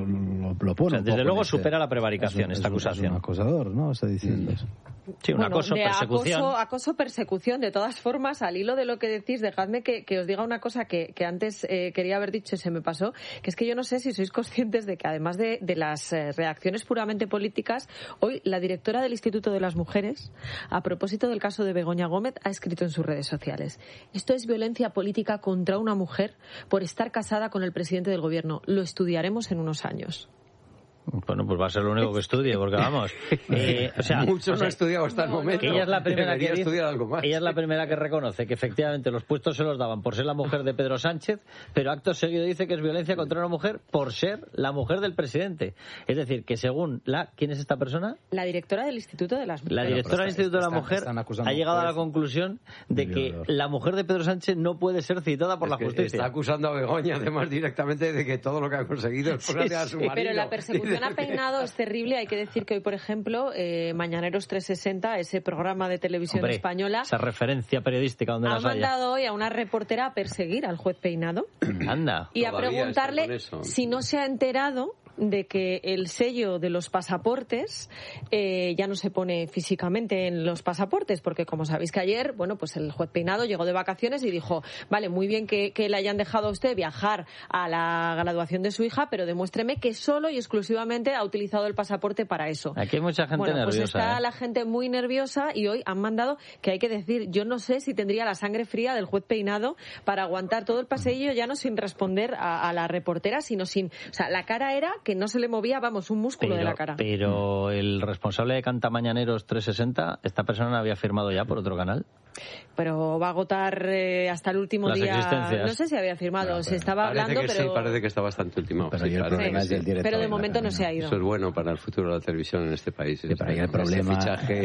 lo pone. O sea, desde luego supera la prevaricación esta acusación. Es un acosador, ¿no? Está diciendo eso. Sí, un acoso, persecución. Acoso, persecución. De todas formas, al hilo de lo que decís, dejadme que os diga una cosa que antes quería haber dicho y se me pasó, que es que yo no sé si sois conscientes de que además de las reacciones puramente políticas, hoy la directora del Instituto de las Mujeres, a propósito del caso de Begoña Gómez, ha escrito en sus redes sociales: esto es violencia política contra una mujer por estar casada con el presidente del gobierno. Lo estudiaremos en unos años. Bueno, pues va a ser lo único que estudie, porque vamos. Mucho no he estudiado hasta el momento. Ella es la primera que estudiar algo más. Ella es la primera que reconoce que efectivamente los puestos se los daban por ser la mujer de Pedro Sánchez, pero acto seguido dice que es violencia contra una mujer por ser la mujer del presidente. Es decir, que según ¿quién es esta persona? La directora del Instituto de las Mujeres. La directora del Instituto de la Mujer ha llegado a la conclusión de que la mujer de Pedro Sánchez no puede ser citada por la justicia. Está acusando a Begoña, además, directamente de que todo lo que ha conseguido es por a su marido. Pero la persecución ha Peinado es terrible. Hay que decir que hoy, por ejemplo, Mañaneros 360, ese programa de televisión española, esa referencia periodística donde ha mandado hoy a una reportera a perseguir al juez Peinado. Anda. Y a preguntarle si no se ha enterado de que el sello de los pasaportes ya no se pone físicamente en los pasaportes, porque como sabéis que ayer, bueno, pues el juez Peinado llegó de vacaciones y dijo, vale, muy bien que le hayan dejado a usted viajar a la graduación de su hija, pero demuéstreme que solo y exclusivamente ha utilizado el pasaporte para eso. Aquí hay mucha gente nerviosa. Pues está la gente muy nerviosa y hoy han mandado, que hay que decir, yo no sé si tendría la sangre fría del juez Peinado para aguantar todo el paseillo, ya no sin responder a la reportera, sino sin, o sea, la cara era que no se le movía, vamos, un músculo de la cara. Pero el responsable de Cantamañaneros 360, esta persona no había firmado ya por otro canal. Pero va a agotar hasta el último las día. Existencias. No sé si había firmado, se estaba hablando, pero... Sí, parece que está bastante ultimado. Pero, pero de momento no se ha ido. Eso es bueno para el futuro de la televisión en este país. Sí, pero ahí el problema...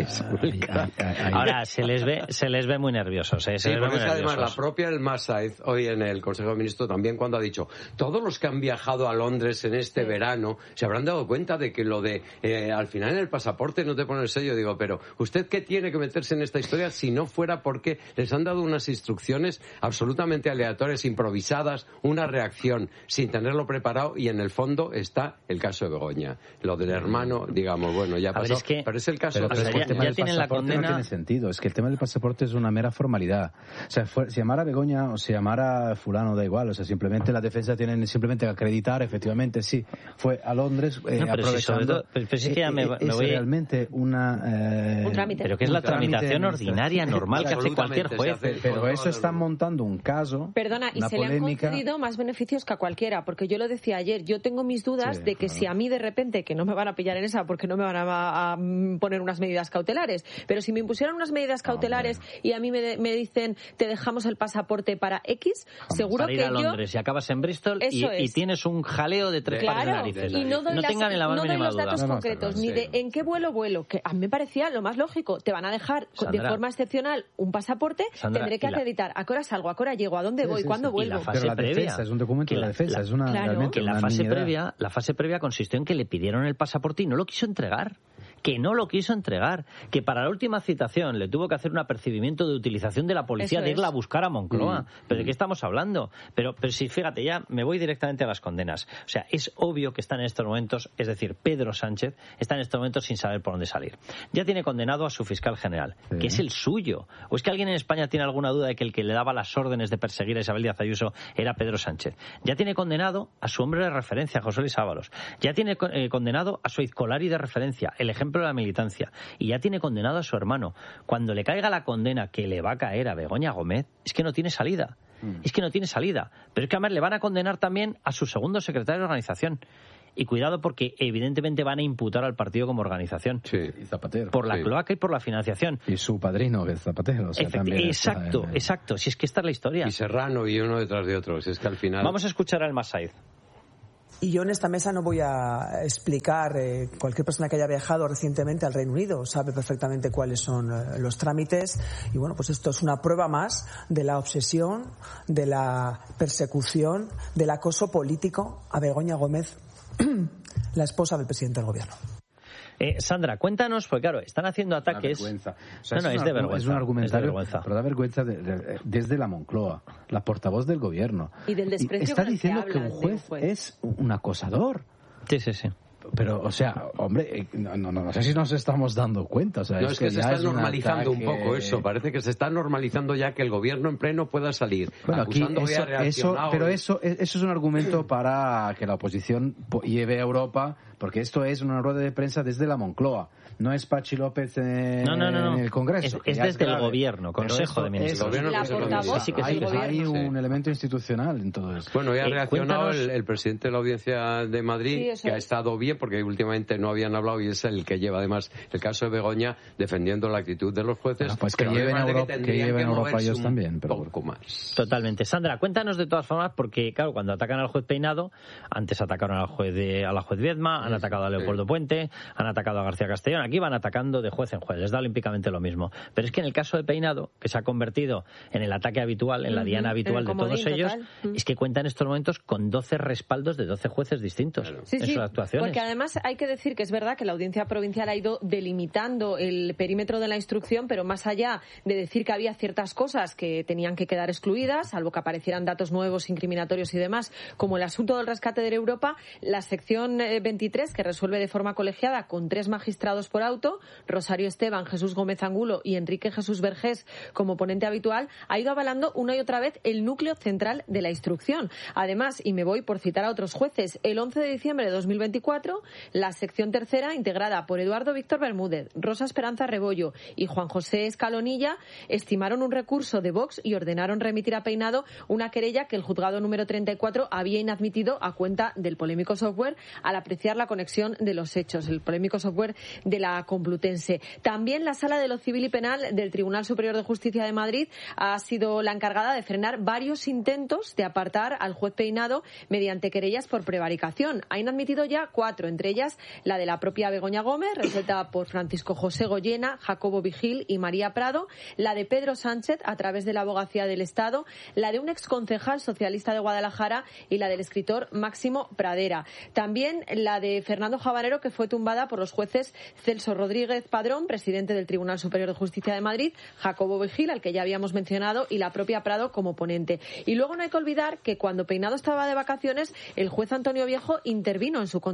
Ahora, se les ve muy nerviosos. Sí, porque es que además la propia El Masaiz, hoy en el Consejo de Ministros, también cuando ha dicho, todos los que han viajado a Londres en este verano se habrán dado cuenta de que lo de al final en el pasaporte no te pone el sello. Digo, pero ¿usted qué tiene que meterse en esta historia si no fuera porque les han dado unas instrucciones absolutamente aleatorias, improvisadas, una reacción sin tenerlo preparado, y en el fondo está el caso de Begoña? Lo del hermano, digamos, bueno, ya pasó. Pero es el caso. Pero el tema del pasaporte no tiene sentido. Es que el tema del pasaporte es una mera formalidad. O sea, si llamara Begoña o si llamara fulano, da igual. O sea, simplemente la defensa tienen simplemente que acreditar, efectivamente, sí, fue a Londres aprovechando. Pero es que ya me voy realmente un trámite. Pero que es la tramitación ordinaria, normal, que hace cualquier juez. Pero eso están montando un caso. Perdona, y se polémica. Le han concedido más beneficios que a cualquiera, porque yo lo decía ayer, yo tengo mis dudas de que si a mí de repente, que no me van a pillar en esa porque no me van a poner unas medidas cautelares, pero si me impusieran unas medidas cautelares y a mí me dicen te dejamos el pasaporte para X, seguro para ir que a Londres y acabas en Bristol y tienes un jaleo de 3 pares de narices. Y no doy, los datos duda. concretos, ni de en qué vuelo, que a mí me parecía lo más lógico. Te van a dejar Sandra, de forma excepcional un pasaporte, Sandra, tendré que acreditar a qué hora salgo, a qué hora llego, a dónde voy, cuándo vuelvo. Y la fase previa, defensa, es un documento de defensa, es una que la fase previa consistió en que le pidieron el pasaporte y no lo quiso entregar. Que para la última citación le tuvo que hacer un apercibimiento de utilización de la policía de irla a buscar a Moncloa. ¿Pero de qué estamos hablando? Pero si, fíjate, ya me voy directamente a las condenas. O sea, es obvio que está en estos momentos, es decir, Pedro Sánchez está en estos momentos sin saber por dónde salir. Ya tiene condenado a su fiscal general, que es el suyo. ¿O es que alguien en España tiene alguna duda de que el que le daba las órdenes de perseguir a Isabel Díaz Ayuso era Pedro Sánchez? Ya tiene condenado a su hombre de referencia, José Luis Ábalos. Ya tiene condenado a su izcolari de referencia, el ejemplo de la militancia, y ya tiene condenado a su hermano. Cuando le caiga la condena que le va a caer a Begoña Gómez, es que no tiene salida. Pero es que además le van a condenar también a su segundo secretario de organización. Y cuidado, porque evidentemente van a imputar al partido como organización. Sí, y Zapatero. Por la cloaca y por la financiación. Y su padrino, que es Zapatero. O sea, exacto. Si es que esta es la historia. Y Serrano y uno detrás de otro. Si es que al final... Vamos a escuchar al Masaid. Y yo en esta mesa no voy a explicar, cualquier persona que haya viajado recientemente al Reino Unido sabe perfectamente cuáles son los trámites, y bueno, pues esto es una prueba más de la obsesión, de la persecución, del acoso político a Begoña Gómez, la esposa del presidente del gobierno. Sandra, cuéntanos, porque claro, están haciendo ataques... Vergüenza. Es de vergüenza. Es un argumentario, pero da vergüenza desde la Moncloa, la portavoz del gobierno. Y del desprecio está diciendo que un juez es un acosador. Sí. Pero, o sea, hombre, no sé si nos estamos dando cuenta. O sea, es que se está normalizando un poco eso. Parece que se está normalizando ya que el gobierno en pleno pueda salir. Bueno, aquí eso es un argumento para que la oposición lleve a Europa, porque esto es una rueda de prensa desde la Moncloa. No es Pachi López en el Congreso. Es desde el gobierno, Consejo de Ministros. Hay un elemento institucional en todo esto. Bueno, ya ha reaccionado el presidente de la Audiencia de Madrid, que ha estado bien, porque últimamente no habían hablado, y es el que lleva además el caso de Begoña defendiendo la actitud de los jueces. Bueno, pues que lleven a Europa ellos también. Pero poco más. Totalmente. Sandra, cuéntanos de todas formas, porque claro, cuando atacan al juez Peinado, antes atacaron a la juez Viedma, han atacado a Leopoldo Puente, han atacado a García Castellón. Aquí van atacando de juez en juez, les da olímpicamente lo mismo. Pero es que en el caso de Peinado, que se ha convertido en el ataque habitual, en la diana habitual de todos ellos, es que cuenta en estos momentos con 12 respaldos de 12 jueces distintos en sus actuaciones. Porque además hay que decir que es verdad que la Audiencia Provincial ha ido delimitando el perímetro de la instrucción, pero más allá de decir que había ciertas cosas que tenían que quedar excluidas, salvo que aparecieran datos nuevos, incriminatorios y demás, como el asunto del rescate de Europa, la sección 23, que resuelve de forma colegiada con 3 magistrados por auto, Rosario Esteban, Jesús Gómez Angulo y Enrique Jesús Vergés como ponente habitual, ha ido avalando una y otra vez el núcleo central de la instrucción. Además, y me voy por citar a otros jueces, el 11 de diciembre de 2024, la sección tercera, integrada por Eduardo Víctor Bermúdez, Rosa Esperanza Rebollo y Juan José Escalonilla, estimaron un recurso de Vox y ordenaron remitir a Peinado una querella que el juzgado número 34 había inadmitido a cuenta del polémico software al apreciar la conexión de los hechos, el polémico software de la Complutense. También la Sala de lo Civil y Penal del Tribunal Superior de Justicia de Madrid ha sido la encargada de frenar varios intentos de apartar al juez Peinado mediante querellas por prevaricación. Ha inadmitido ya 4, entre ellas la de la propia Begoña Gómez, resuelta por Francisco José Goyena, Jacobo Vigil y María Prado, la de Pedro Sánchez a través de la Abogacía del Estado, la de un exconcejal socialista de Guadalajara y la del escritor Máximo Pradera. También la de Fernando Javanero, que fue tumbada por los jueces Celso Rodríguez Padrón, presidente del Tribunal Superior de Justicia de Madrid, Jacobo Vigil, al que ya habíamos mencionado, y la propia Prado como ponente. Y luego no hay que olvidar que cuando Peinado estaba de vacaciones, el juez Antonio Viejo intervino en su condición de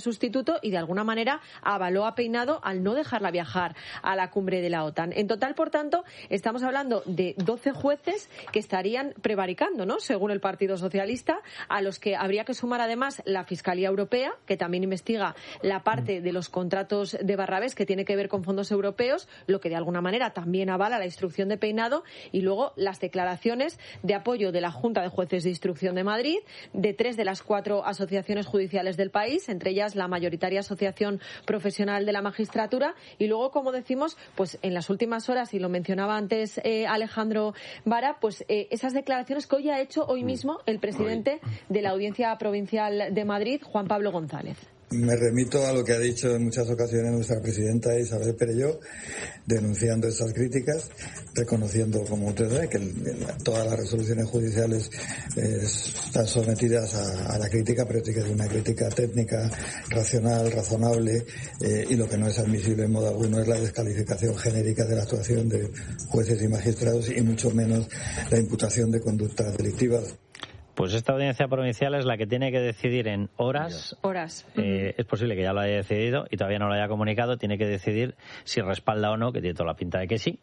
sustituto y de alguna manera avaló a Peinado al no dejarla viajar a la cumbre de la OTAN. En total, por tanto, estamos hablando de 12 jueces que estarían prevaricando, ¿no?, según el Partido Socialista, a los que habría que sumar además la Fiscalía Europea, que también investiga la parte de los contratos de Barrabés que tiene que ver con fondos europeos, lo que de alguna manera también avala la instrucción de Peinado, y luego las declaraciones de apoyo de la Junta de Jueces de Instrucción de Madrid, de 3 de las 4 asociaciones judiciales del país, entre ellas la mayoritaria Asociación Profesional de la Magistratura, y luego, como decimos, pues en las últimas horas, y lo mencionaba antes Alejandro Vara, pues esas declaraciones que hoy ha hecho hoy mismo el presidente de la Audiencia Provincial de Madrid, Juan Pablo González. Me remito a lo que ha dicho en muchas ocasiones nuestra presidenta Isabel Perelló, denunciando estas críticas, reconociendo, como usted sabe, que todas las resoluciones judiciales están sometidas a la crítica, pero tiene que ser una crítica técnica, racional, razonable, y lo que no es admisible en modo alguno es la descalificación genérica de la actuación de jueces y magistrados, y mucho menos la imputación de conductas delictivas. Pues esta audiencia provincial es la que tiene que decidir en horas. Es posible que ya lo haya decidido y todavía no lo haya comunicado. Tiene que decidir si respalda o no, que tiene toda la pinta de que sí,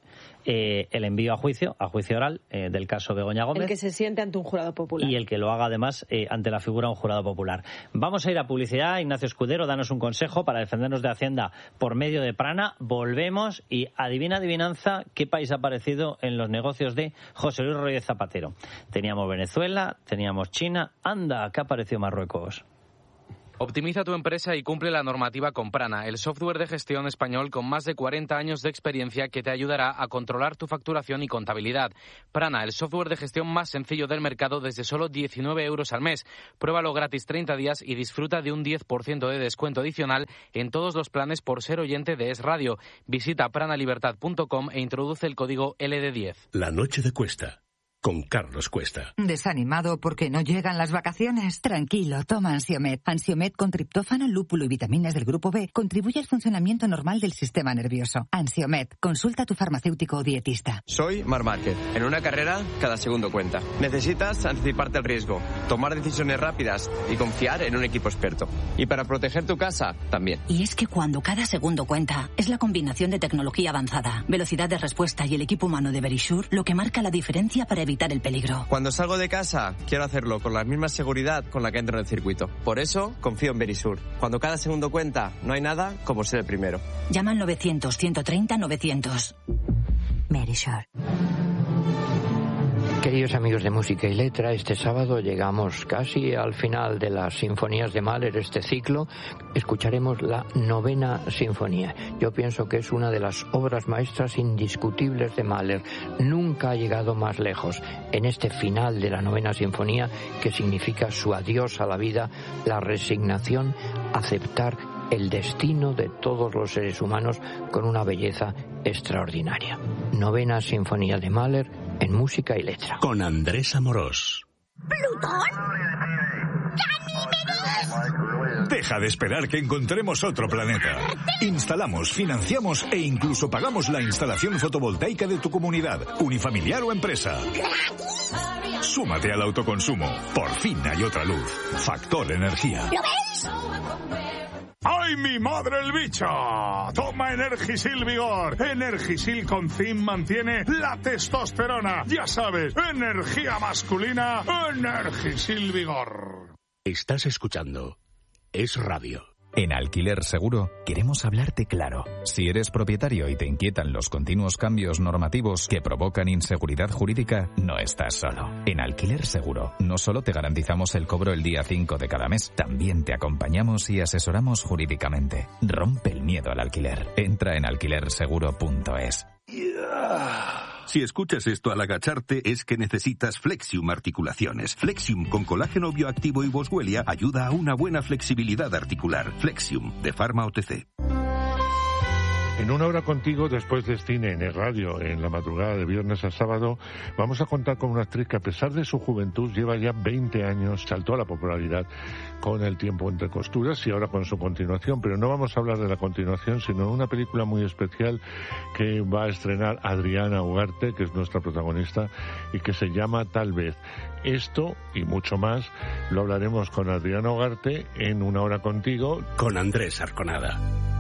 el envío a juicio oral del caso Begoña Gómez. El que se siente ante un jurado popular. Y el que lo haga además ante la figura de un jurado popular. Vamos a ir a publicidad. Ignacio Escudero, danos un consejo para defendernos de Hacienda por medio de Prana. Volvemos y adivinanza qué país ha aparecido en los negocios de José Luis Rodríguez Zapatero. Teníamos Venezuela, teníamos China. Anda, ¿qué apareció Marruecos? Optimiza tu empresa y cumple la normativa con Prana, el software de gestión español con más de 40 años de experiencia que te ayudará a controlar tu facturación y contabilidad. Prana, el software de gestión más sencillo del mercado desde solo 19 euros al mes. Pruébalo gratis 30 días y disfruta de un 10% de descuento adicional en todos los planes por ser oyente de Es Radio. Visita pranalibertad.com e introduce el código LD10. La noche de Cuesta. Con Carlos Cuesta. ¿Desanimado porque no llegan las vacaciones? Tranquilo, toma Ansiomed. Ansiomed con triptófano, lúpulo y vitaminas del grupo B contribuye al funcionamiento normal del sistema nervioso. Ansiomed, consulta a tu farmacéutico o dietista. Soy Marc Márquez. En una carrera, cada segundo cuenta. Necesitas anticiparte al riesgo, tomar decisiones rápidas y confiar en un equipo experto. Y para proteger tu casa, también. Y es que cuando cada segundo cuenta, es la combinación de tecnología avanzada, velocidad de respuesta y el equipo humano de Verisure lo que marca la diferencia para evitar el peligro. Cuando salgo de casa, quiero hacerlo con la misma seguridad con la que entro en el circuito. Por eso, confío en Verisure. Cuando cada segundo cuenta, no hay nada como ser el primero. Llama al 900-130-900. Verisure. Queridos amigos de Música y Letra, este sábado llegamos casi al final de las sinfonías de Mahler, este ciclo. Escucharemos la 9ª Sinfonía. Yo pienso que es una de las obras maestras indiscutibles de Mahler. Nunca ha llegado más lejos. En este final de la 9ª Sinfonía, que significa su adiós a la vida, la resignación, aceptar el destino de todos los seres humanos con una belleza extraordinaria. 9ª Sinfonía de Mahler en Música y Letra. Con Andrés Amorós. ¿Plutón? ¡Ganímedes! Deja de esperar que encontremos otro planeta. Instalamos, financiamos e incluso pagamos la instalación fotovoltaica de tu comunidad, unifamiliar o empresa. Súmate al autoconsumo. Por fin hay otra luz. Factor Energía. ¿Lo ves? ¡Ay, mi madre el bicho! Toma Energisil Vigor. Energisil con zinc mantiene la testosterona. Ya sabes, energía masculina, Energisil Vigor. Estás escuchando Es Radio. En Alquiler Seguro queremos hablarte claro. Si eres propietario y te inquietan los continuos cambios normativos que provocan inseguridad jurídica, no estás solo. En Alquiler Seguro no solo te garantizamos el cobro el día 5 de cada mes, también te acompañamos y asesoramos jurídicamente. Rompe el miedo al alquiler. Entra en alquilerseguro.es. Si escuchas esto al agacharte es que necesitas Flexium Articulaciones. Flexium con colágeno bioactivo y boswellia ayuda a una buena flexibilidad articular. Flexium de Pharma OTC. En Una Hora Contigo, después de cine en el radio, en la madrugada de viernes a sábado, vamos a contar con una actriz que, a pesar de su juventud, lleva ya 20 años, saltó a la popularidad con El tiempo entre costuras y ahora con su continuación. Pero no vamos a hablar de la continuación, sino de una película muy especial que va a estrenar Adriana Ugarte, que es nuestra protagonista, y que se llama Tal vez. Esto y mucho más lo hablaremos con Adriana Ugarte en Una Hora Contigo, con Andrés Arconada.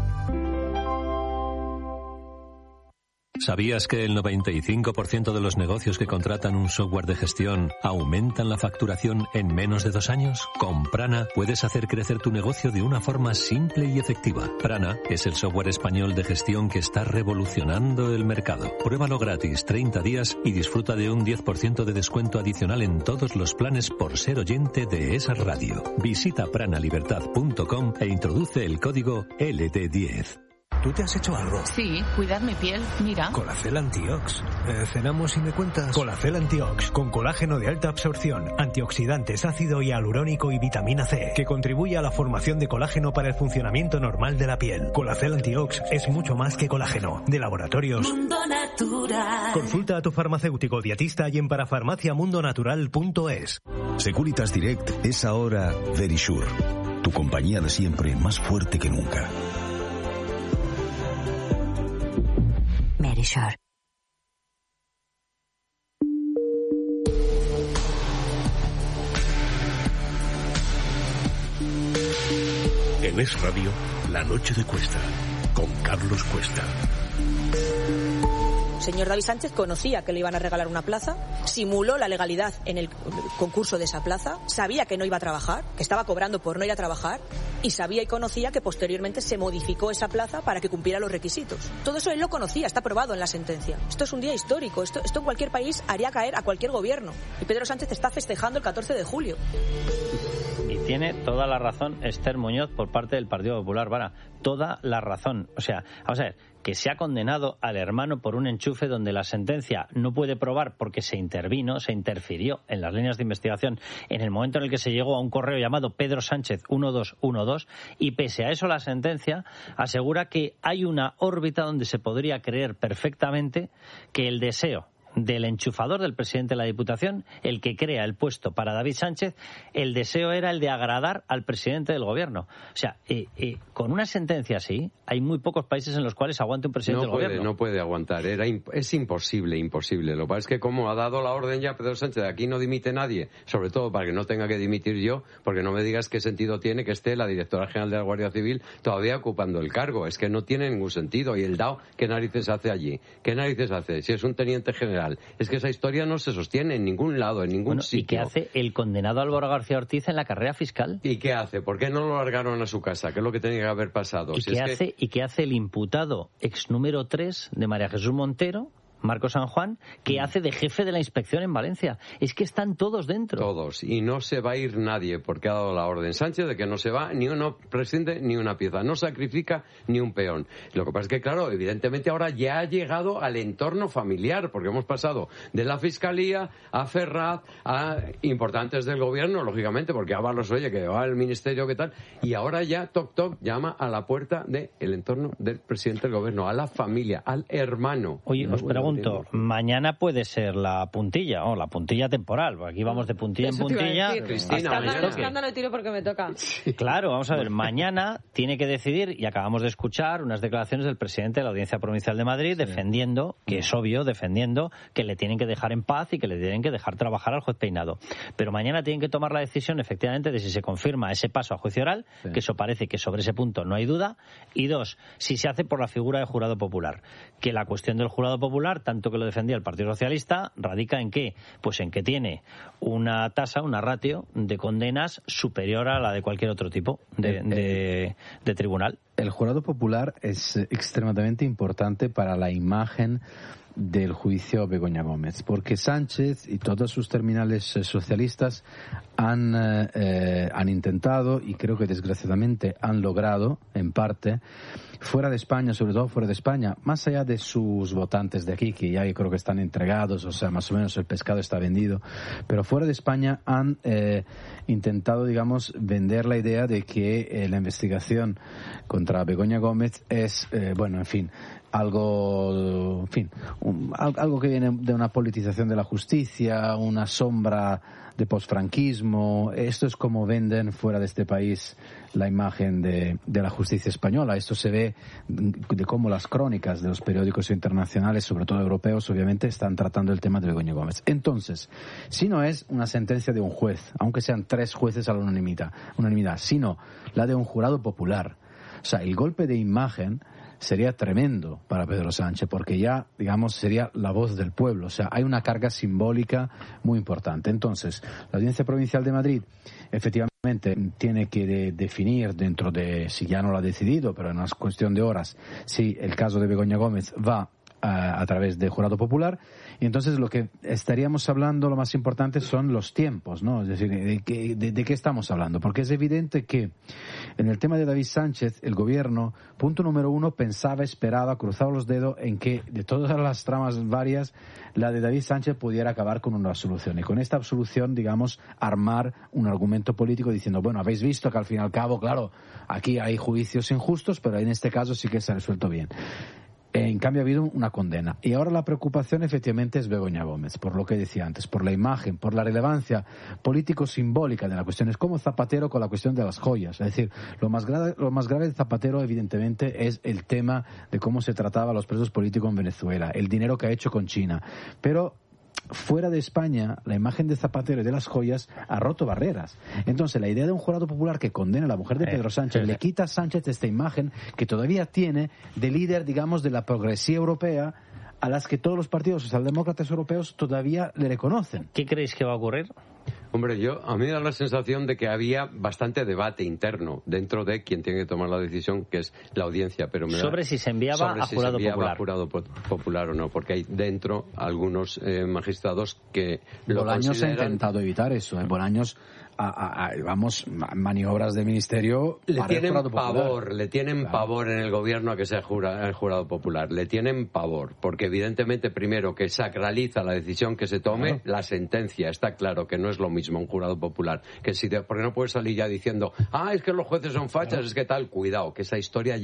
¿Sabías que el 95% de los negocios que contratan un software de gestión aumentan la facturación en menos de 2 años? Con Prana puedes hacer crecer tu negocio de una forma simple y efectiva. Prana es el software español de gestión que está revolucionando el mercado. Pruébalo gratis 30 días y disfruta de un 10% de descuento adicional en todos los planes por ser oyente de esa radio. Visita pranalibertad.com e introduce el código LD10. ¿Tú te has hecho algo? Sí, cuidar mi piel, mira. Colacel Antiox. ¿Cenamos y me cuentas? Colacel Antiox, con colágeno de alta absorción, antioxidantes, ácido hialurónico y vitamina C, que contribuye a la formación de colágeno para el funcionamiento normal de la piel. Colacel Antiox es mucho más que colágeno. De Laboratorios Mundo Natural. Consulta a tu farmacéutico dietista y en parafarmaciamundonatural.es. Securitas Direct es ahora Verisure, tu compañía de siempre, más fuerte que nunca. Verisure. En Es Radio, La Noche de Cuesta, con Carlos Cuesta. Señor David Sánchez conocía que le iban a regalar una plaza, simuló la legalidad en el concurso de esa plaza, sabía que no iba a trabajar, que estaba cobrando por no ir a trabajar, y sabía y conocía que posteriormente se modificó esa plaza para que cumpliera los requisitos. Todo eso él lo conocía, está probado en la sentencia. Esto es un día histórico, esto en cualquier país haría caer a cualquier gobierno. Y Pedro Sánchez está festejando el 14 de julio. Y tiene toda la razón Esther Muñoz por parte del Partido Popular, Vara. Toda la razón. O sea, vamos a ver, que se ha condenado al hermano por un enchufe donde la sentencia no puede probar porque se interfirió en las líneas de investigación en el momento en el que se llegó a un correo llamado Pedro Sánchez 1212, y pese a eso la sentencia asegura que hay una órbita donde se podría creer perfectamente que el deseo del enchufador del presidente de la Diputación, el que crea el puesto para David Sánchez, el deseo era el de agradar al presidente del gobierno. O sea, con una sentencia así, hay muy pocos países en los cuales aguante un presidente del gobierno. No puede aguantar, es imposible. Lo que pasa es que como ha dado la orden ya Pedro Sánchez, de aquí no dimite nadie, sobre todo para que no tenga que dimitir yo, porque no me digas qué sentido tiene que esté la directora general de la Guardia Civil todavía ocupando el cargo. Es que no tiene ningún sentido. Y el DAO, ¿qué narices hace allí? ¿Qué narices hace? Si es un teniente general. Es que esa historia no se sostiene en ningún lado, en ningún sitio. ¿Y qué hace el condenado Álvaro García Ortiz en la carrera fiscal? ¿Y qué hace? ¿Por qué no lo largaron a su casa? ¿Qué es lo que tenía que haber pasado? ¿Y qué hace el imputado ex número 3 de María Jesús Montero, Marco San Juan, que hace de jefe de la inspección en Valencia? Es que están todos dentro. Todos. Y no se va a ir nadie porque ha dado la orden Sánchez de que no se va ni uno presidente ni una pieza. No sacrifica ni un peón. Lo que pasa es que, claro, evidentemente ahora ya ha llegado al entorno familiar, porque hemos pasado de la Fiscalía a Ferraz a importantes del gobierno, lógicamente, porque Ábalos, oye, que va al ministerio, ¿qué tal? Y ahora ya, toc, llama a la puerta del entorno del presidente del gobierno, a la familia, al hermano. Oye, os pregunto, mañana puede ser la puntilla, la puntilla temporal. Aquí vamos de puntilla en puntilla. Escándalo, tiro porque me toca. Claro, vamos a ver, mañana tiene que decidir, y acabamos de escuchar unas declaraciones del presidente de la Audiencia Provincial de Madrid defendiendo, que es obvio, que le tienen que dejar en paz y que le tienen que dejar trabajar al juez Peinado. Pero mañana tienen que tomar la decisión, efectivamente, de si se confirma ese paso a juicio oral, que eso parece que sobre ese punto no hay duda, y 2, si se hace por la figura de jurado popular. Que la cuestión del jurado popular, tanto que lo defendía el Partido Socialista, radica en qué? Pues en que tiene una tasa, una ratio de condenas superior a la de cualquier otro tipo de tribunal. El jurado popular es extremadamente importante para la imagen del juicio Begoña Gómez, porque Sánchez y todos sus terminales socialistas han intentado, y creo que desgraciadamente han logrado, en parte, fuera de España, sobre todo fuera de España, más allá de sus votantes de aquí, que ya creo que están entregados, o sea, más o menos el pescado está vendido, pero fuera de España han intentado, digamos, vender la idea de que la investigación contra Begoña Gómez es, algo que viene de una politización de la justicia, una sombra de posfranquismo. Esto es como venden fuera de este país la imagen de la justicia española. Esto se ve de cómo las crónicas de los periódicos internacionales, sobre todo europeos, obviamente, están tratando el tema de Begoña Gómez. Entonces, si no es una sentencia de un juez, aunque sean 3 jueces a la unanimidad, sino la de un jurado popular, o sea, el golpe de imagen sería tremendo para Pedro Sánchez, porque ya, digamos, sería la voz del pueblo. O sea, hay una carga simbólica muy importante. Entonces, la Audiencia Provincial de Madrid, efectivamente, tiene que definir dentro de, si ya no lo ha decidido, pero en una cuestión de horas, si el caso de Begoña Gómez va a través de jurado popular. Y entonces lo que estaríamos hablando, lo más importante, son los tiempos, ¿no? Es decir, ¿de qué estamos hablando? Porque es evidente que en el tema de David Sánchez, el gobierno, punto número 1, esperaba, cruzaba los dedos en que de todas las tramas varias, la de David Sánchez pudiera acabar con una absolución. Y con esta absolución, digamos, armar un argumento político diciendo, bueno, habéis visto que al fin y al cabo, claro, aquí hay juicios injustos, pero en este caso sí que se ha resuelto bien. En cambio ha habido una condena. Y ahora la preocupación efectivamente es Begoña Gómez, por lo que decía antes, por la imagen, por la relevancia político-simbólica de la cuestión. Es como Zapatero con la cuestión de las joyas. Es decir, lo más grave de Zapatero evidentemente es el tema de cómo se trataba a los presos políticos en Venezuela, el dinero que ha hecho con China. Pero fuera de España, la imagen de Zapatero y de las joyas ha roto barreras. Entonces, la idea de un jurado popular que condena a la mujer de Pedro Sánchez le quita a Sánchez esta imagen que todavía tiene de líder, digamos, de la progresía europea, a las que todos los partidos socialdemócratas europeos todavía le reconocen. ¿Qué creéis que va a ocurrir? Hombre, a mí me da la sensación de que había bastante debate interno dentro de quien tiene que tomar la decisión, que es la audiencia. Pero sobre si se enviaba a jurado popular o no, porque hay dentro algunos magistrados que lo Bolaños consideran... ha intentado evitar eso. Bolaños maniobras de ministerio le para tienen el jurado pavor, le tienen pavor en el gobierno a que sea el jurado popular, le tienen pavor, porque evidentemente primero que sacraliza la decisión que se tome, la sentencia, está claro que no es lo mismo un jurado popular, que porque no puedes salir ya diciendo, es que los jueces son fachas, es que tal, cuidado, que esa historia